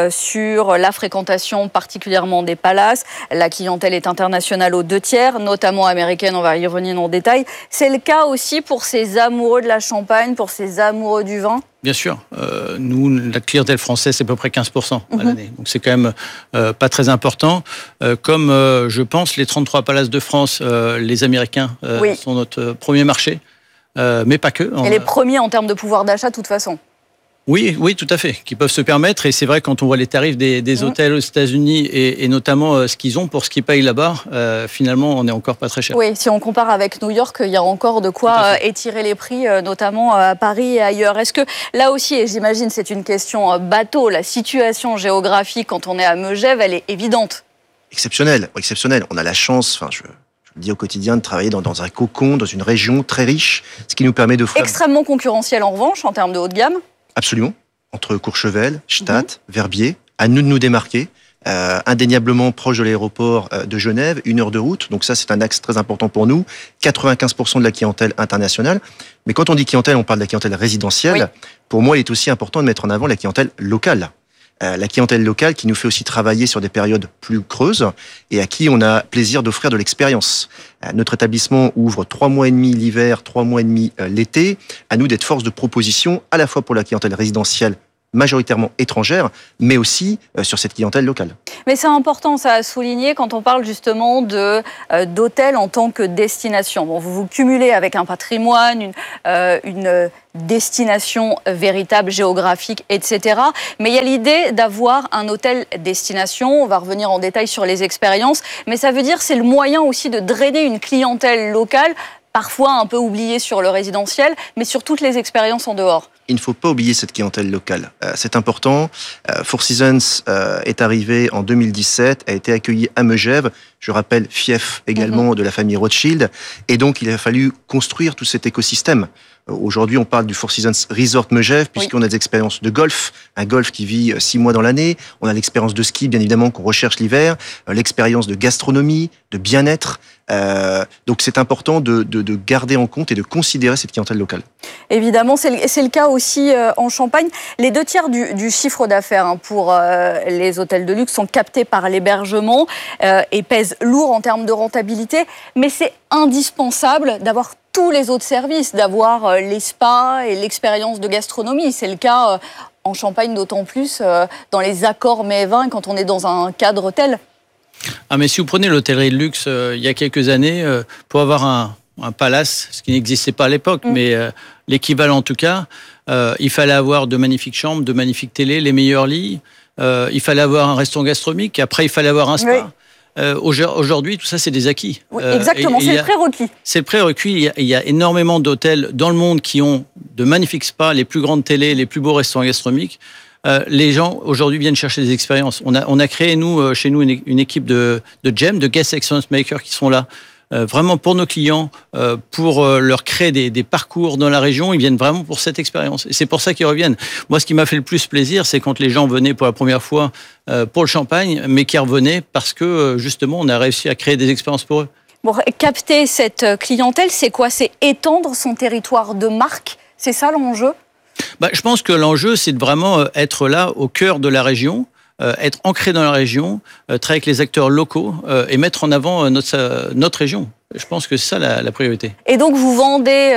sur la fréquentation, particulièrement des palaces, la clientèle est internationale aux 2/3, notamment américaine, on va y revenir en détail. C'est le cas aussi pour ces amoureux de la Champagne, pour ces amoureux du vin? Bien sûr. Nous, la clientèle française, c'est à peu près 15% à l'année. Donc, c'est quand même pas très important. Comme, je pense, les 33 palaces de France, les Américains sont notre premier marché. Mais pas que. Et les premiers en termes de pouvoir d'achat, de toute façon. Oui, tout à fait, qui peuvent se permettre. Et c'est vrai, quand on voit les tarifs des hôtels aux États-Unis et notamment ce qu'ils ont pour ce qu'ils payent là-bas, finalement, on n'est encore pas très cher. Oui, si on compare avec New York, il y a encore de quoi étirer les prix, notamment à Paris et ailleurs. Est-ce que là aussi, et j'imagine c'est une question bateau, la situation géographique quand on est à Megève, elle est évidente? Exceptionnelle. On a la chance, je le dis au quotidien, de travailler dans un cocon, dans une région très riche, ce qui nous permet d'offrir... Extrêmement concurrentiel en revanche, en termes de haut de gamme? Absolument. Entre Courchevel, Stade, Verbier, à nous de nous démarquer. Indéniablement proche de l'aéroport de Genève, 1 heure de route. Donc ça, c'est un axe très important pour nous. 95% de la clientèle internationale. Mais quand on dit clientèle, on parle de la clientèle résidentielle. Oui. Pour moi, il est aussi important de mettre en avant la clientèle locale. La clientèle locale qui nous fait aussi travailler sur des périodes plus creuses et à qui on a plaisir d'offrir de l'expérience. Notre établissement ouvre 3 mois et demi l'hiver, 3 mois et demi l'été. À nous d'être force de proposition à la fois pour la clientèle résidentielle majoritairement étrangère, mais aussi sur cette clientèle locale. Mais c'est important, ça à souligner quand on parle justement d'hôtels en tant que destination. Bon, vous cumulez avec un patrimoine, une destination véritable, géographique, etc. Mais il y a l'idée d'avoir un hôtel destination. On va revenir en détail sur les expériences. Mais ça veut dire c'est le moyen aussi de drainer une clientèle locale, parfois un peu oubliée sur le résidentiel, mais sur toutes les expériences en dehors. Il ne faut pas oublier cette clientèle locale. C'est important. Four Seasons est arrivé en 2017, a été accueilli à Megève. Je rappelle, fief également de la famille Rothschild. Et donc, il a fallu construire tout cet écosystème. Aujourd'hui, on parle du Four Seasons Resort Megève, puisqu'on a des expériences de golf, un golf qui vit 6 mois dans l'année. On a l'expérience de ski, bien évidemment, qu'on recherche l'hiver. L'expérience de gastronomie, de bien-être. Donc, c'est important de garder en compte et de considérer cette clientèle locale. Évidemment, c'est le cas aussi en Champagne. Les 2/3 du chiffre d'affaires pour les hôtels de luxe sont captés par l'hébergement et pèsent lourd en termes de rentabilité. Mais c'est indispensable d'avoir tous les autres services, d'avoir les spas et l'expérience de gastronomie. C'est le cas en Champagne, d'autant plus dans les accords mets-vins quand on est dans un cadre hôtel. Ah, mais si vous prenez l'hôtellerie de luxe, il y a quelques années, pour avoir un palace, ce qui n'existait pas à l'époque, mais l'équivalent en tout cas, il fallait avoir de magnifiques chambres, de magnifiques télés, les meilleurs lits, il fallait avoir un restaurant gastronomique, après il fallait avoir un spa. Oui. Aujourd'hui, tout ça, c'est des acquis. Oui, exactement, c'est le prérequis. C'est le prérequis. Il y a énormément d'hôtels dans le monde qui ont de magnifiques spas, les plus grandes télés, les plus beaux restaurants gastronomiques. Les gens, aujourd'hui, viennent chercher des expériences. On a créé, chez nous, une équipe de GEM, de Guest Experience Makers, qui sont là vraiment pour nos clients, pour leur créer des parcours dans la région. Ils viennent vraiment pour cette expérience. Et c'est pour ça qu'ils reviennent. Moi, ce qui m'a fait le plus plaisir, c'est quand les gens venaient pour la première fois pour le Champagne, mais qui revenaient parce que, justement, on a réussi à créer des expériences pour eux. Bon, capter cette clientèle, c'est quoi? C'est étendre son territoire de marque? C'est ça l'enjeu? Je pense que l'enjeu, c'est de vraiment être là au cœur de la région, être ancré dans la région, travailler avec les acteurs locaux et mettre en avant notre région. Je pense que c'est ça la priorité. Et donc vous vendez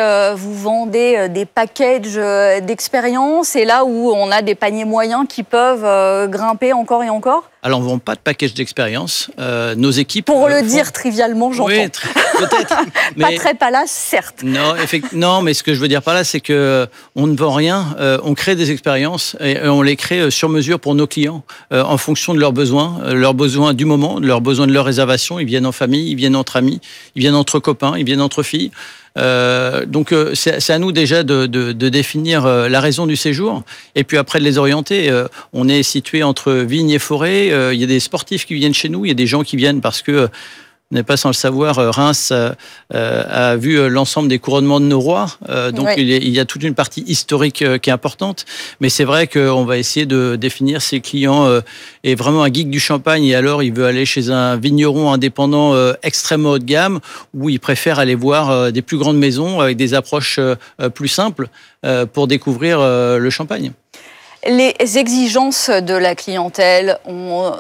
des packages d'expérience, et là où on a des paniers moyens qui peuvent grimper encore et encore? Alors on ne vend pas de package d'expérience. Nos équipes... Pour le dire trivialement, j'entends. Oui, peut-être. Mais... Pas très palace, certes. Non, mais ce que je veux dire par là, c'est qu'on ne vend rien. On crée des expériences et on les crée sur mesure pour nos clients en fonction de leurs besoins du moment, leurs besoins de leur réservation. Ils viennent en famille, ils viennent entre amis, ils viennent entre copains, ils viennent entre filles. Donc c'est à nous déjà de définir la raison du séjour et puis après de les orienter. On est situé entre vignes et forêts. Il y a des sportifs qui viennent chez nous, il y a des gens qui viennent parce que n'êtes pas sans le savoir, Reims a vu l'ensemble des couronnements de nos rois. Donc il y a toute une partie historique qui est importante. Mais c'est vrai qu'on va essayer de définir si le client est vraiment un geek du champagne et alors il veut aller chez un vigneron indépendant extrêmement haut de gamme ou il préfère aller voir des plus grandes maisons avec des approches plus simples pour découvrir le champagne. Les exigences de la clientèle ont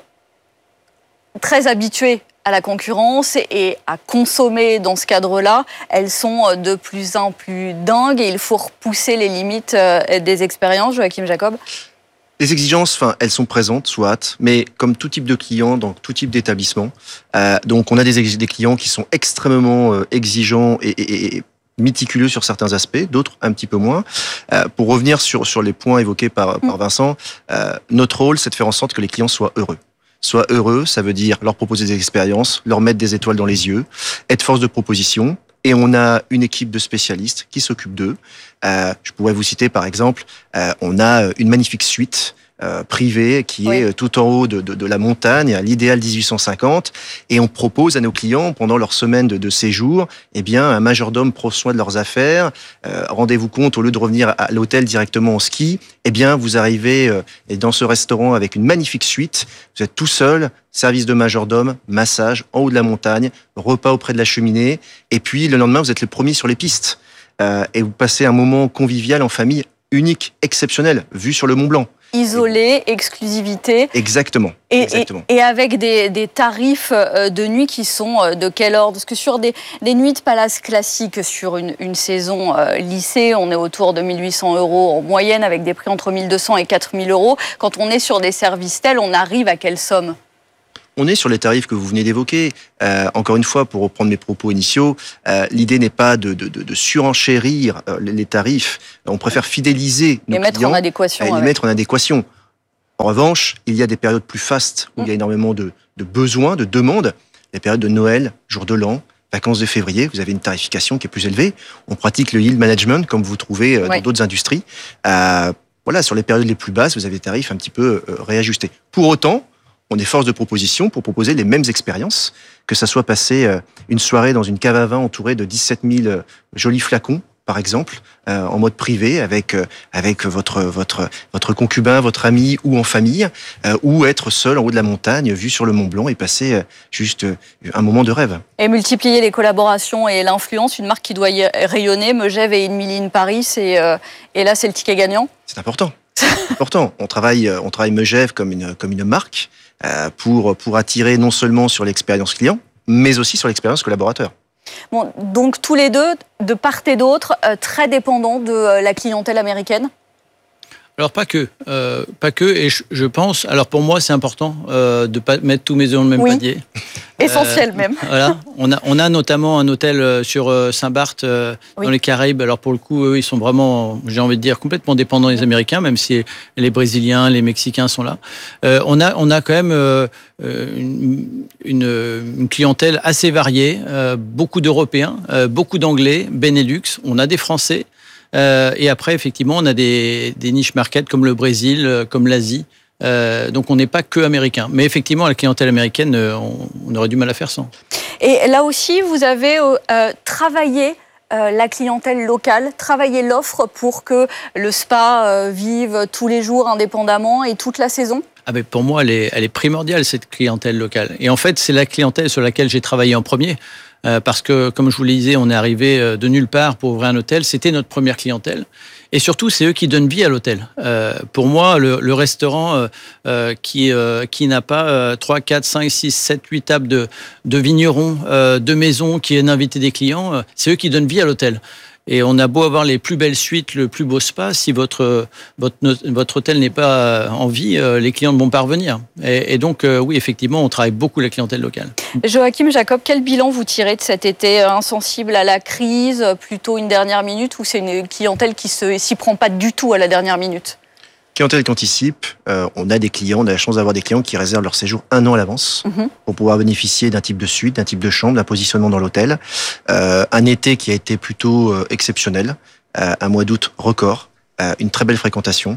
très habitué à la concurrence et à consommer dans ce cadre-là. Elles sont de plus en plus dingues et il faut repousser les limites des expériences. Joachim Jacob. Les exigences, elles sont présentes, soit, mais comme tout type de client, dans tout type d'établissement. Donc, on a des clients qui sont extrêmement exigeants et méticuleux sur certains aspects, d'autres un petit peu moins. Pour revenir sur les points évoqués par Vincent, notre rôle, c'est de faire en sorte que les clients soient heureux. Soient heureux, ça veut dire leur proposer des expériences, leur mettre des étoiles dans les yeux, être force de proposition. Et on a une équipe de spécialistes qui s'occupe d'eux. Je pourrais vous citer par exemple, on a une magnifique suite privée qui est tout en haut de la montagne, à l'idéal 1850, et on propose à nos clients pendant leur semaine de séjour, un majordome prend soin de leurs affaires. Rendez-vous compte, au lieu de revenir à l'hôtel directement en ski, vous arrivez dans ce restaurant avec une magnifique suite. Vous êtes tout seul, service de majordome, massage en haut de la montagne, repas auprès de la cheminée, et puis le lendemain vous êtes les premiers sur les pistes et vous passez un moment convivial en famille unique, exceptionnel, vu sur le Mont Blanc. Isolé, exclusivité. Exactement. Et avec des tarifs de nuit qui sont de quel ordre? Parce que sur des nuits de palace classiques sur une saison lycée, on est autour de 1 800 € en moyenne avec des prix entre 1 200 et 4 000 €. Quand on est sur des services tels, on arrive à quelle somme? On est sur les tarifs que vous venez d'évoquer. Encore une fois, pour reprendre mes propos initiaux, l'idée n'est pas de surenchérir les tarifs. On préfère fidéliser nos clients mettre en adéquation, et les mettre en adéquation. En revanche, il y a des périodes plus fastes où il y a énormément de besoins, de demandes. Les périodes de Noël, jour de l'an, vacances de février, vous avez une tarification qui est plus élevée. On pratique le yield management comme vous trouvez dans d'autres industries. Sur les périodes les plus basses, vous avez des tarifs un petit peu réajustés. Pour autant, on est force de proposition pour proposer les mêmes expériences, que ça soit passer une soirée dans une cave à vin entourée de 17 000 jolis flacons, par exemple, en mode privé, avec votre concubin, votre ami ou en famille, ou être seul en haut de la montagne, vu sur le Mont Blanc et passer juste un moment de rêve. Et multiplier les collaborations et l'influence, une marque qui doit y rayonner, Megève et Inmiline Paris, et là c'est le ticket gagnant. C'est important. C'est important. On travaille Megève comme une marque pour attirer non seulement sur l'expérience client, mais aussi sur l'expérience collaborateur. Bon, donc tous les deux, de part et d'autre, très dépendants de la clientèle américaine? Alors pas que, et je pense, alors pour moi c'est important de ne pas mettre tous mes œufs dans le même panier. Essentiel même. Voilà, on a notamment un hôtel sur Saint-Barth dans les Caraïbes. Alors pour le coup, eux, ils sont vraiment, j'ai envie de dire, complètement dépendants des Américains, même si les Brésiliens, les Mexicains sont là. On a quand même une clientèle assez variée, beaucoup d'Européens, beaucoup d'Anglais, Benelux, on a des Français. Et après, effectivement, on a des niches markets comme le Brésil, comme l'Asie. Donc, on n'est pas que américain. Mais effectivement, la clientèle américaine, on aurait du mal à faire sans. Et là aussi, vous avez travaillé la clientèle locale, travaillé l'offre pour que le spa vive tous les jours indépendamment et toute la saison? Pour moi, elle est primordiale, cette clientèle locale. Et en fait, c'est la clientèle sur laquelle j'ai travaillé en premier. Parce que, comme je vous le disais, on est arrivé de nulle part pour ouvrir un hôtel. C'était notre première clientèle. Et surtout, c'est eux qui donnent vie à l'hôtel. Pour moi, le restaurant qui n'a pas 3, 4, 5, 6, 7, 8 tables de vignerons, de maisons qui viennent inviter des clients, c'est eux qui donnent vie à l'hôtel. Et on a beau avoir les plus belles suites, le plus beau spa, si votre hôtel n'est pas en vie, les clients ne vont pas revenir. Et donc, oui, effectivement, on travaille beaucoup la clientèle locale. Joachim Jacob, quel bilan vous tirez de cet été? Insensible à la crise, plutôt une dernière minute, ou c'est une clientèle qui s'y prend pas du tout à la dernière minute? Clientèle qui anticipe, on a la chance d'avoir des clients qui réservent leur séjour 1 an à l'avance pour pouvoir bénéficier d'un type de suite, d'un type de chambre, d'un positionnement dans l'hôtel. Un été qui a été plutôt exceptionnel, un mois d'août record, une très belle fréquentation.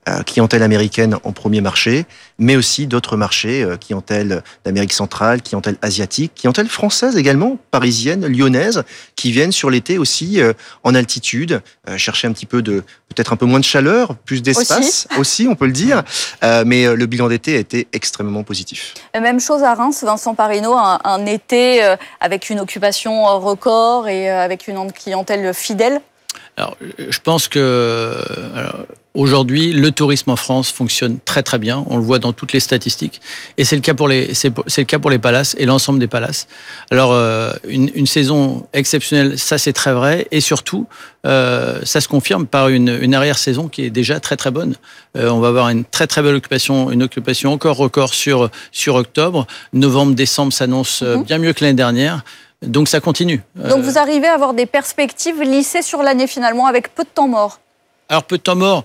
clientèle américaine en premier marché, mais aussi d'autres marchés, clientèle d'Amérique centrale, clientèle asiatique, clientèle française également, parisienne, lyonnaise, qui viennent sur l'été aussi en altitude, chercher un petit peu peut-être un peu moins de chaleur, plus d'espace aussi on peut le dire, mais le bilan d'été a été extrêmement positif. Même chose à Reims, Vincent Parino, un été avec une occupation record et avec une clientèle fidèle. Alors, je pense que aujourd'hui, le tourisme en France fonctionne très très bien. On le voit dans toutes les statistiques, et c'est le cas pour les palaces et l'ensemble des palaces. Alors, une saison exceptionnelle, ça c'est très vrai, et surtout, ça se confirme par une arrière-saison qui est déjà très très bonne. On va avoir une très très belle occupation, une occupation encore record sur octobre. Novembre, décembre s'annonce bien mieux que l'année dernière. Donc ça continue. Donc vous arrivez à avoir des perspectives lissées sur l'année finalement, avec peu de temps mort. Alors peu de temps mort,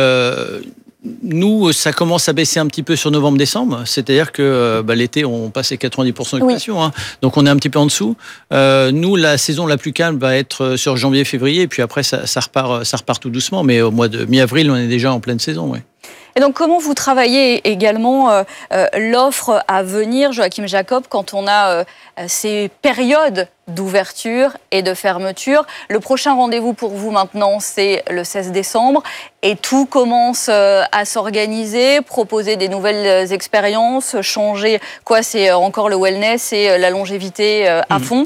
nous ça commence à baisser un petit peu sur novembre-décembre, c'est-à-dire que l'été on passe à 90% d'occupation, donc on est un petit peu en dessous. Nous la saison la plus calme va être sur janvier-février, et puis après ça repart tout doucement, mais au mois de mi-avril on est déjà en pleine saison. Ouais. Et donc, comment vous travaillez également l'offre à venir, Joachim Jacob, quand on a ces périodes d'ouverture et de fermeture? Le prochain rendez-vous pour vous maintenant, c'est le 16 décembre. Et tout commence à s'organiser, proposer des nouvelles expériences, changer. Quoi, c'est encore le wellness et la longévité à fond.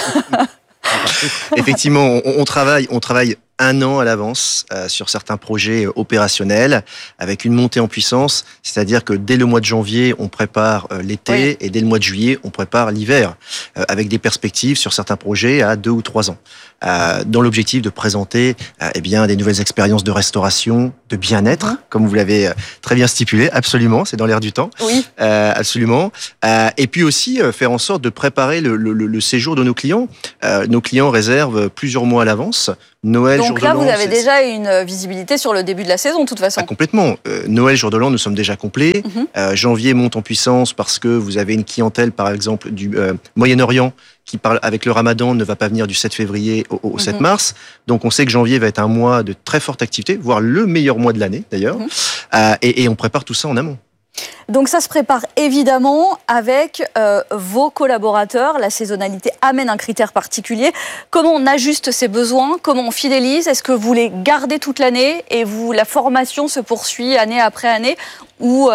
Effectivement, on travaille 1 an à l'avance sur certains projets opérationnels, avec une montée en puissance, c'est-à-dire que dès le mois de janvier, on prépare l'été, et dès le mois de juillet, on prépare l'hiver, avec des perspectives sur certains projets à 2 ou 3 ans, dans l'objectif de présenter des nouvelles expériences de restauration, de bien-être, comme vous l'avez très bien stipulé, absolument, c'est dans l'air du temps, absolument, et puis aussi faire en sorte de préparer le séjour de nos clients. Nos clients réservent plusieurs mois à l'avance. Noël, donc jour de là, l'an, vous avez déjà une visibilité sur le début de la saison, de toute façon. Complètement. Noël, jour de l'an, nous sommes déjà complets. Janvier monte en puissance parce que vous avez une clientèle, par exemple, du Moyen-Orient qui parle avec le Ramadan, ne va pas venir du 7 février au 7 mars. Donc on sait que janvier va être un mois de très forte activité, voire le meilleur mois de l'année d'ailleurs. Et on prépare tout ça en amont. Donc ça se prépare évidemment avec vos collaborateurs. La saisonnalité amène un critère particulier. Comment on ajuste ses besoins? Comment on fidélise? Est-ce que vous les gardez toute l'année et la formation se poursuit année après année? Ou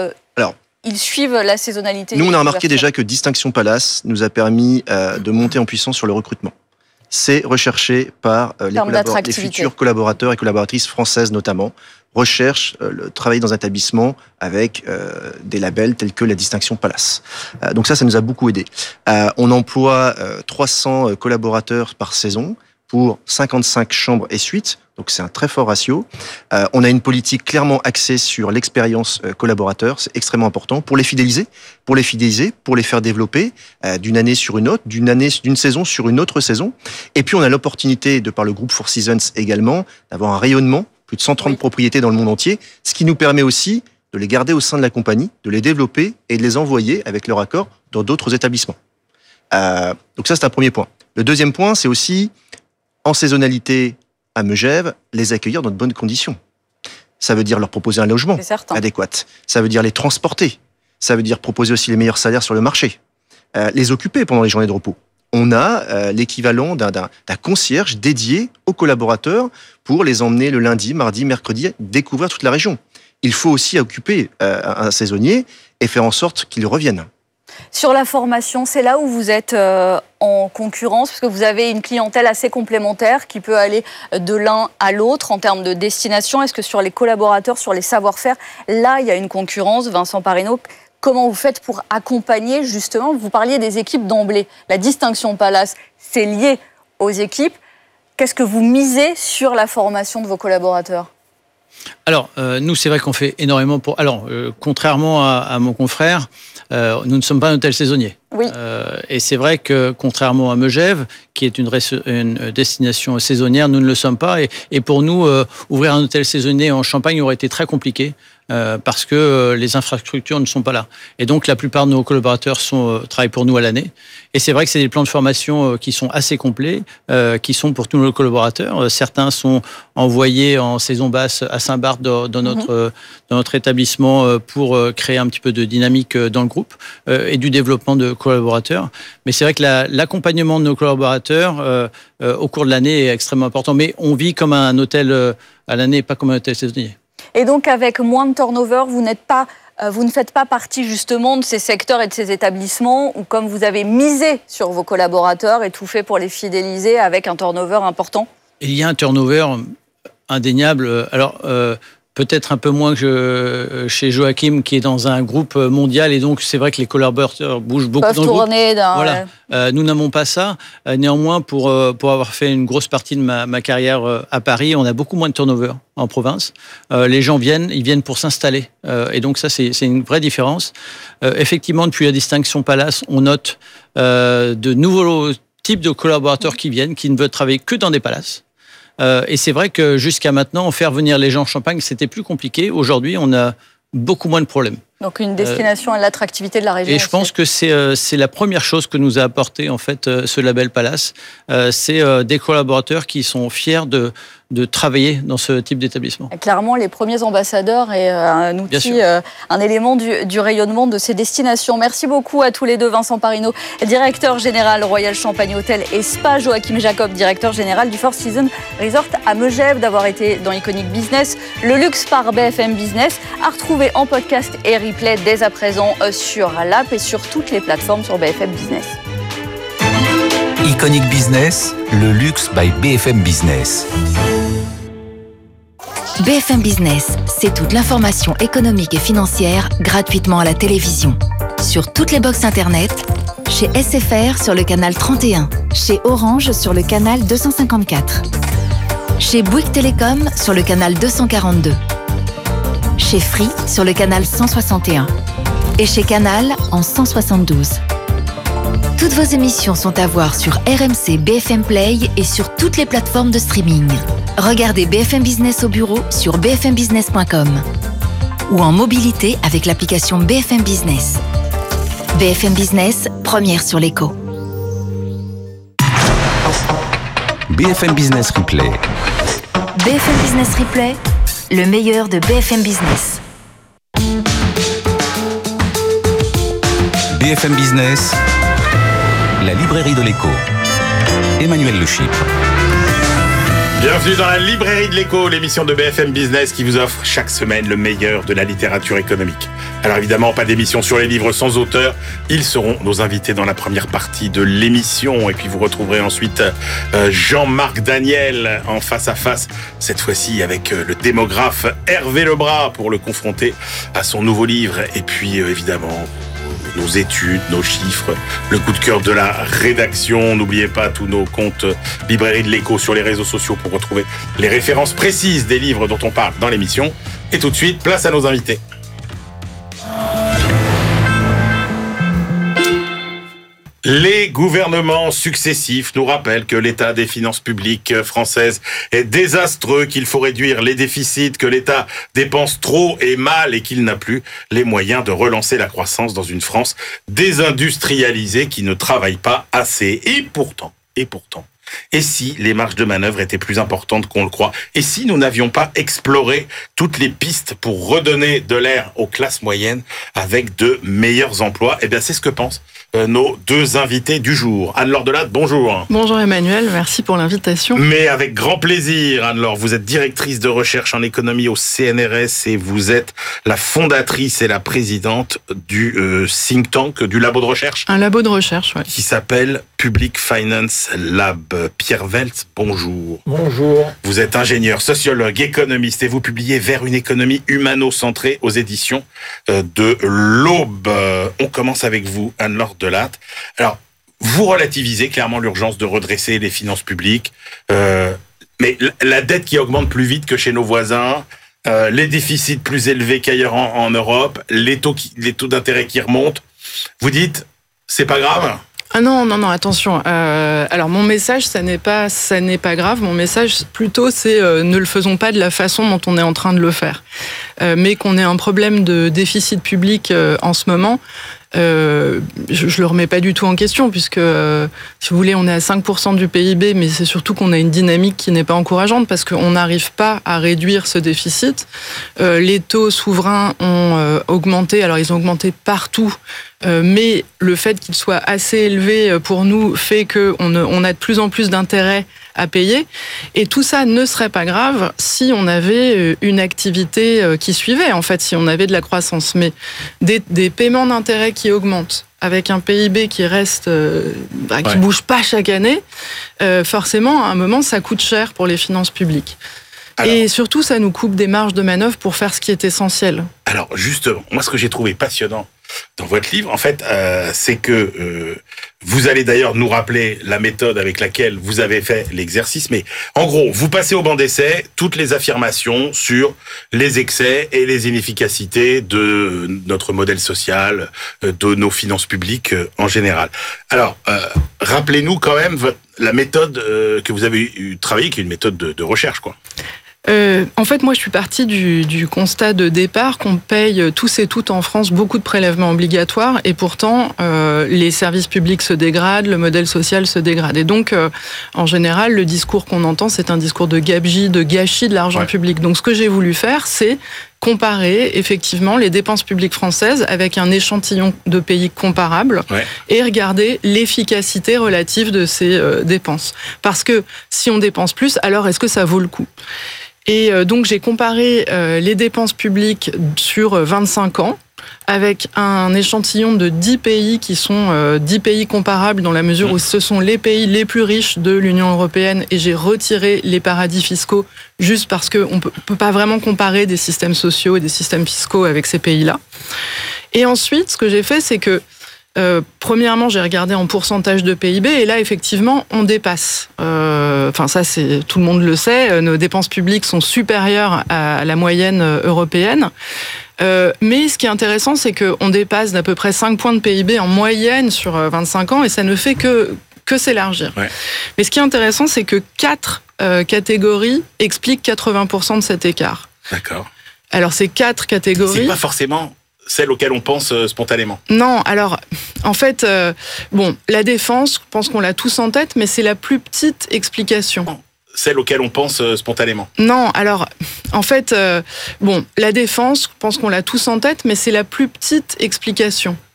ils suivent la saisonnalité? Nous, on a remarqué déjà que Distinction Palace nous a permis de monter en puissance sur le recrutement. C'est recherché par les futurs collaborateurs et collaboratrices françaises notamment, recherchent travailler dans un établissement avec des labels tels que la Distinction Palace. Donc ça nous a beaucoup aidé. On emploie 300 collaborateurs par saison pour 55 chambres et suites. Donc c'est un très fort ratio. On a une politique clairement axée sur l'expérience collaborateur, c'est extrêmement important pour les fidéliser, pour les faire développer d'une année sur une autre, d'une saison sur une autre saison. Et puis on a l'opportunité, de par le groupe Four Seasons également, d'avoir un rayonnement, plus de 130 propriétés dans le monde entier, ce qui nous permet aussi de les garder au sein de la compagnie, de les développer et de les envoyer avec leur accord dans d'autres établissements. Donc ça c'est un premier point. Le deuxième point, c'est aussi en saisonnalité à Megève, les accueillir dans de bonnes conditions. Ça veut dire leur proposer un logement adéquat. Ça veut dire les transporter. Ça veut dire proposer aussi les meilleurs salaires sur le marché. Les occuper pendant les journées de repos. On a l'équivalent d'un concierge dédié aux collaborateurs pour les emmener le lundi, mardi, mercredi, découvrir toute la région. Il faut aussi occuper un saisonnier et faire en sorte qu'il revienne. Sur la formation, c'est là où vous êtes en concurrence, parce que vous avez une clientèle assez complémentaire qui peut aller de l'un à l'autre en termes de destination. Est-ce que sur les collaborateurs, sur les savoir-faire, là, il y a une concurrence? Vincent Parino, comment vous faites pour accompagner, justement, vous parliez des équipes d'emblée. La Distinction Palace, c'est lié aux équipes. Qu'est-ce que vous misez sur la formation de vos collaborateurs? Alors, nous, c'est vrai qu'on fait énormément pour... Alors, contrairement à mon confrère, nous ne sommes pas un hôtel saisonnier. Oui. Et c'est vrai que, contrairement à Megève, qui est une destination saisonnière, nous ne le sommes pas. Et pour nous, ouvrir un hôtel saisonnier en Champagne aurait été très compliqué. parce que les infrastructures ne sont pas là. Et donc, la plupart de nos collaborateurs travaillent pour nous à l'année. Et c'est vrai que c'est des plans de formation qui sont assez complets, qui sont pour tous nos collaborateurs. Certains sont envoyés en saison basse à Saint-Barth dans notre établissement pour créer un petit peu de dynamique dans le groupe et du développement de collaborateurs. Mais c'est vrai que l'accompagnement de nos collaborateurs au cours de l'année est extrêmement important. Mais on vit comme un hôtel à l'année, pas comme un hôtel saisonnier. Et donc, avec moins de turnover, vous ne faites pas partie justement de ces secteurs et de ces établissements où, comme vous avez misé sur vos collaborateurs et tout fait pour les fidéliser avec un turnover important? Il y a un turnover indéniable. Alors, peut-être un peu moins que chez Joachim, qui est dans un groupe mondial, et donc c'est vrai que les collaborateurs bougent beaucoup dans le groupe. Voilà. Nous n'avons pas ça. Néanmoins, pour avoir fait une grosse partie de ma carrière à Paris, on a beaucoup moins de turnover en province. Les gens ils viennent pour s'installer. Et donc ça, c'est une vraie différence. Effectivement, depuis la distinction Palace, on note de nouveaux types de collaborateurs qui viennent, qui ne veulent travailler que dans des palaces. Et c'est vrai que jusqu'à maintenant, faire venir les gens en Champagne, c'était plus compliqué. Aujourd'hui, on a beaucoup moins de problèmes. Donc une destination à l'attractivité de la région. Et je pense que c'est la première chose que nous a apporté en fait ce label Palace. C'est des collaborateurs qui sont fiers de travailler dans ce type d'établissement. Et clairement, les premiers ambassadeurs et un outil, un élément du rayonnement de ces destinations. Merci beaucoup à tous les deux. Vincent Parino, directeur général Royal Champagne Hôtel et Spa. Joachim Jacob, directeur général du Four Seasons Resort à Megève, d'avoir été dans Iconic Business. Le luxe par BFM Business, à retrouver en podcast et replay dès à présent sur l'app et sur toutes les plateformes sur BFM Business. Iconic Business, le luxe by BFM Business. BFM Business, c'est toute l'information économique et financière gratuitement à la télévision. Sur toutes les box internet, chez SFR sur le canal 31, chez Orange sur le canal 254, chez Bouygues Télécom sur le canal 242, chez Free sur le canal 161 et chez Canal en 172. Toutes vos émissions sont à voir sur RMC BFM Play et sur toutes les plateformes de streaming. Regardez BFM Business au bureau sur bfmbusiness.com ou en mobilité avec l'application BFM Business. BFM Business, première sur l'écho. BFM Business Replay. BFM Business Replay, le meilleur de BFM Business. BFM Business, la librairie de l'écho. Emmanuel Le Chypre. Bienvenue dans la librairie de l'écho, l'émission de BFM Business qui vous offre chaque semaine le meilleur de la littérature économique. Alors évidemment, pas d'émission sur les livres sans auteur. Ils seront nos invités dans la première partie de l'émission. Et puis vous retrouverez ensuite Jean-Marc Daniel en face à face, cette fois-ci avec le démographe Hervé Lebras pour le confronter à son nouveau livre. Et puis évidemment, nos études, nos chiffres, le coup de cœur de la rédaction. N'oubliez pas tous nos comptes Librairie de l'Écho sur les réseaux sociaux pour retrouver les références précises des livres dont on parle dans l'émission. Et tout de suite, place à nos invités. Les gouvernements successifs nous rappellent que l'état des finances publiques françaises est désastreux, qu'il faut réduire les déficits, que l'État dépense trop et mal et qu'il n'a plus les moyens de relancer la croissance dans une France désindustrialisée qui ne travaille pas assez. Et pourtant, et si les marges de manœuvre étaient plus importantes qu'on le croit? Et si nous n'avions pas exploré toutes les pistes pour redonner de l'air aux classes moyennes avec de meilleurs emplois? Eh bien, c'est ce que pensent nos deux invités du jour. Anne-Laure Delatte, bonjour. Bonjour Emmanuel, merci pour l'invitation. Mais avec grand plaisir, Anne-Laure. Vous êtes directrice de recherche en économie au CNRS et vous êtes la fondatrice et la présidente du think tank, du labo de recherche. Un labo de recherche, oui. Qui s'appelle Public Finance Lab. Pierre Weltz, bonjour. Bonjour. Vous êtes ingénieur, sociologue, économiste et vous publiez Vers une économie humano-centrée aux éditions de l'Aube. On commence avec vous, Anne-Laure Delatte. Alors, vous relativisez clairement l'urgence de redresser les finances publiques, mais la dette qui augmente plus vite que chez nos voisins, les déficits plus élevés qu'ailleurs en Europe, les taux d'intérêt qui remontent, vous dites, c'est pas grave ? Ah non, attention. Alors mon message, ça n'est pas grave. Mon message, plutôt, c'est ne le faisons pas de la façon dont on est en train de le faire. Mais qu'on ait un problème de déficit public en ce moment, je le remets pas du tout en question, puisque, si vous voulez, on est à 5% du PIB, mais c'est surtout qu'on a une dynamique qui n'est pas encourageante, parce qu'on n'arrive pas à réduire ce déficit. Les taux souverains ont augmenté, alors ils ont augmenté partout, mais le fait qu'ils soient assez élevés pour nous fait qu'on a de plus en plus d'intérêts à payer. Et tout ça ne serait pas grave si on avait une activité qui suivait, en fait, si on avait de la croissance. Mais des paiements d'intérêts qui augmentent, avec un PIB qui reste, qui bouge pas chaque année, forcément, à un moment, ça coûte cher pour les finances publiques. Alors, et surtout, ça nous coupe des marges de manœuvre pour faire ce qui est essentiel. Alors, justement, moi, ce que j'ai trouvé passionnant dans votre livre, en fait, c'est que vous allez d'ailleurs nous rappeler la méthode avec laquelle vous avez fait l'exercice, mais en gros, vous passez au banc d'essai toutes les affirmations sur les excès et les inefficacités de notre modèle social, de nos finances publiques en général. Alors, rappelez-nous quand même la méthode que vous avez travaillée, qui est une méthode de recherche, quoi. En fait, moi, je suis partie du constat de départ qu'on paye tous et toutes en France beaucoup de prélèvements obligatoires, et pourtant, les services publics se dégradent, le modèle social se dégrade. Et donc, en général, le discours qu'on entend, c'est un discours de gabegie, de gâchis de l'argent public. Donc, ce que j'ai voulu faire, c'est comparer effectivement les dépenses publiques françaises avec un échantillon de pays comparables et regarder l'efficacité relative de ces dépenses. Parce que si on dépense plus, alors est-ce que ça vaut le coup ? Et donc j'ai comparé les dépenses publiques sur 25 ans avec un échantillon de 10 pays qui sont 10 pays comparables dans la mesure où ce sont les pays les plus riches de l'Union européenne, et j'ai retiré les paradis fiscaux juste parce qu'on peut pas vraiment comparer des systèmes sociaux et des systèmes fiscaux avec ces pays-là. Et ensuite, ce que j'ai fait, c'est que premièrement, j'ai regardé en pourcentage de PIB, et là, effectivement, on dépasse. Enfin, ça, tout le monde le sait. Nos dépenses publiques sont supérieures à la moyenne européenne. Mais ce qui est intéressant, c'est qu'on dépasse d'à peu près 5 points de PIB en moyenne sur 25 ans, et ça ne fait que s'élargir. Mais ce qui est intéressant, c'est que 4 catégories expliquent 80% de cet écart. D'accord. Alors, ces 4 catégories... C'est pas forcément celles auxquelles on pense spontanément. Non, alors, en fait, la défense, je pense qu'on l'a tous en tête, mais c'est la plus petite explication. Celles auxquelles on pense spontanément. Non, alors, en fait, la défense, je pense qu'on l'a tous en tête, mais c'est la plus petite explication.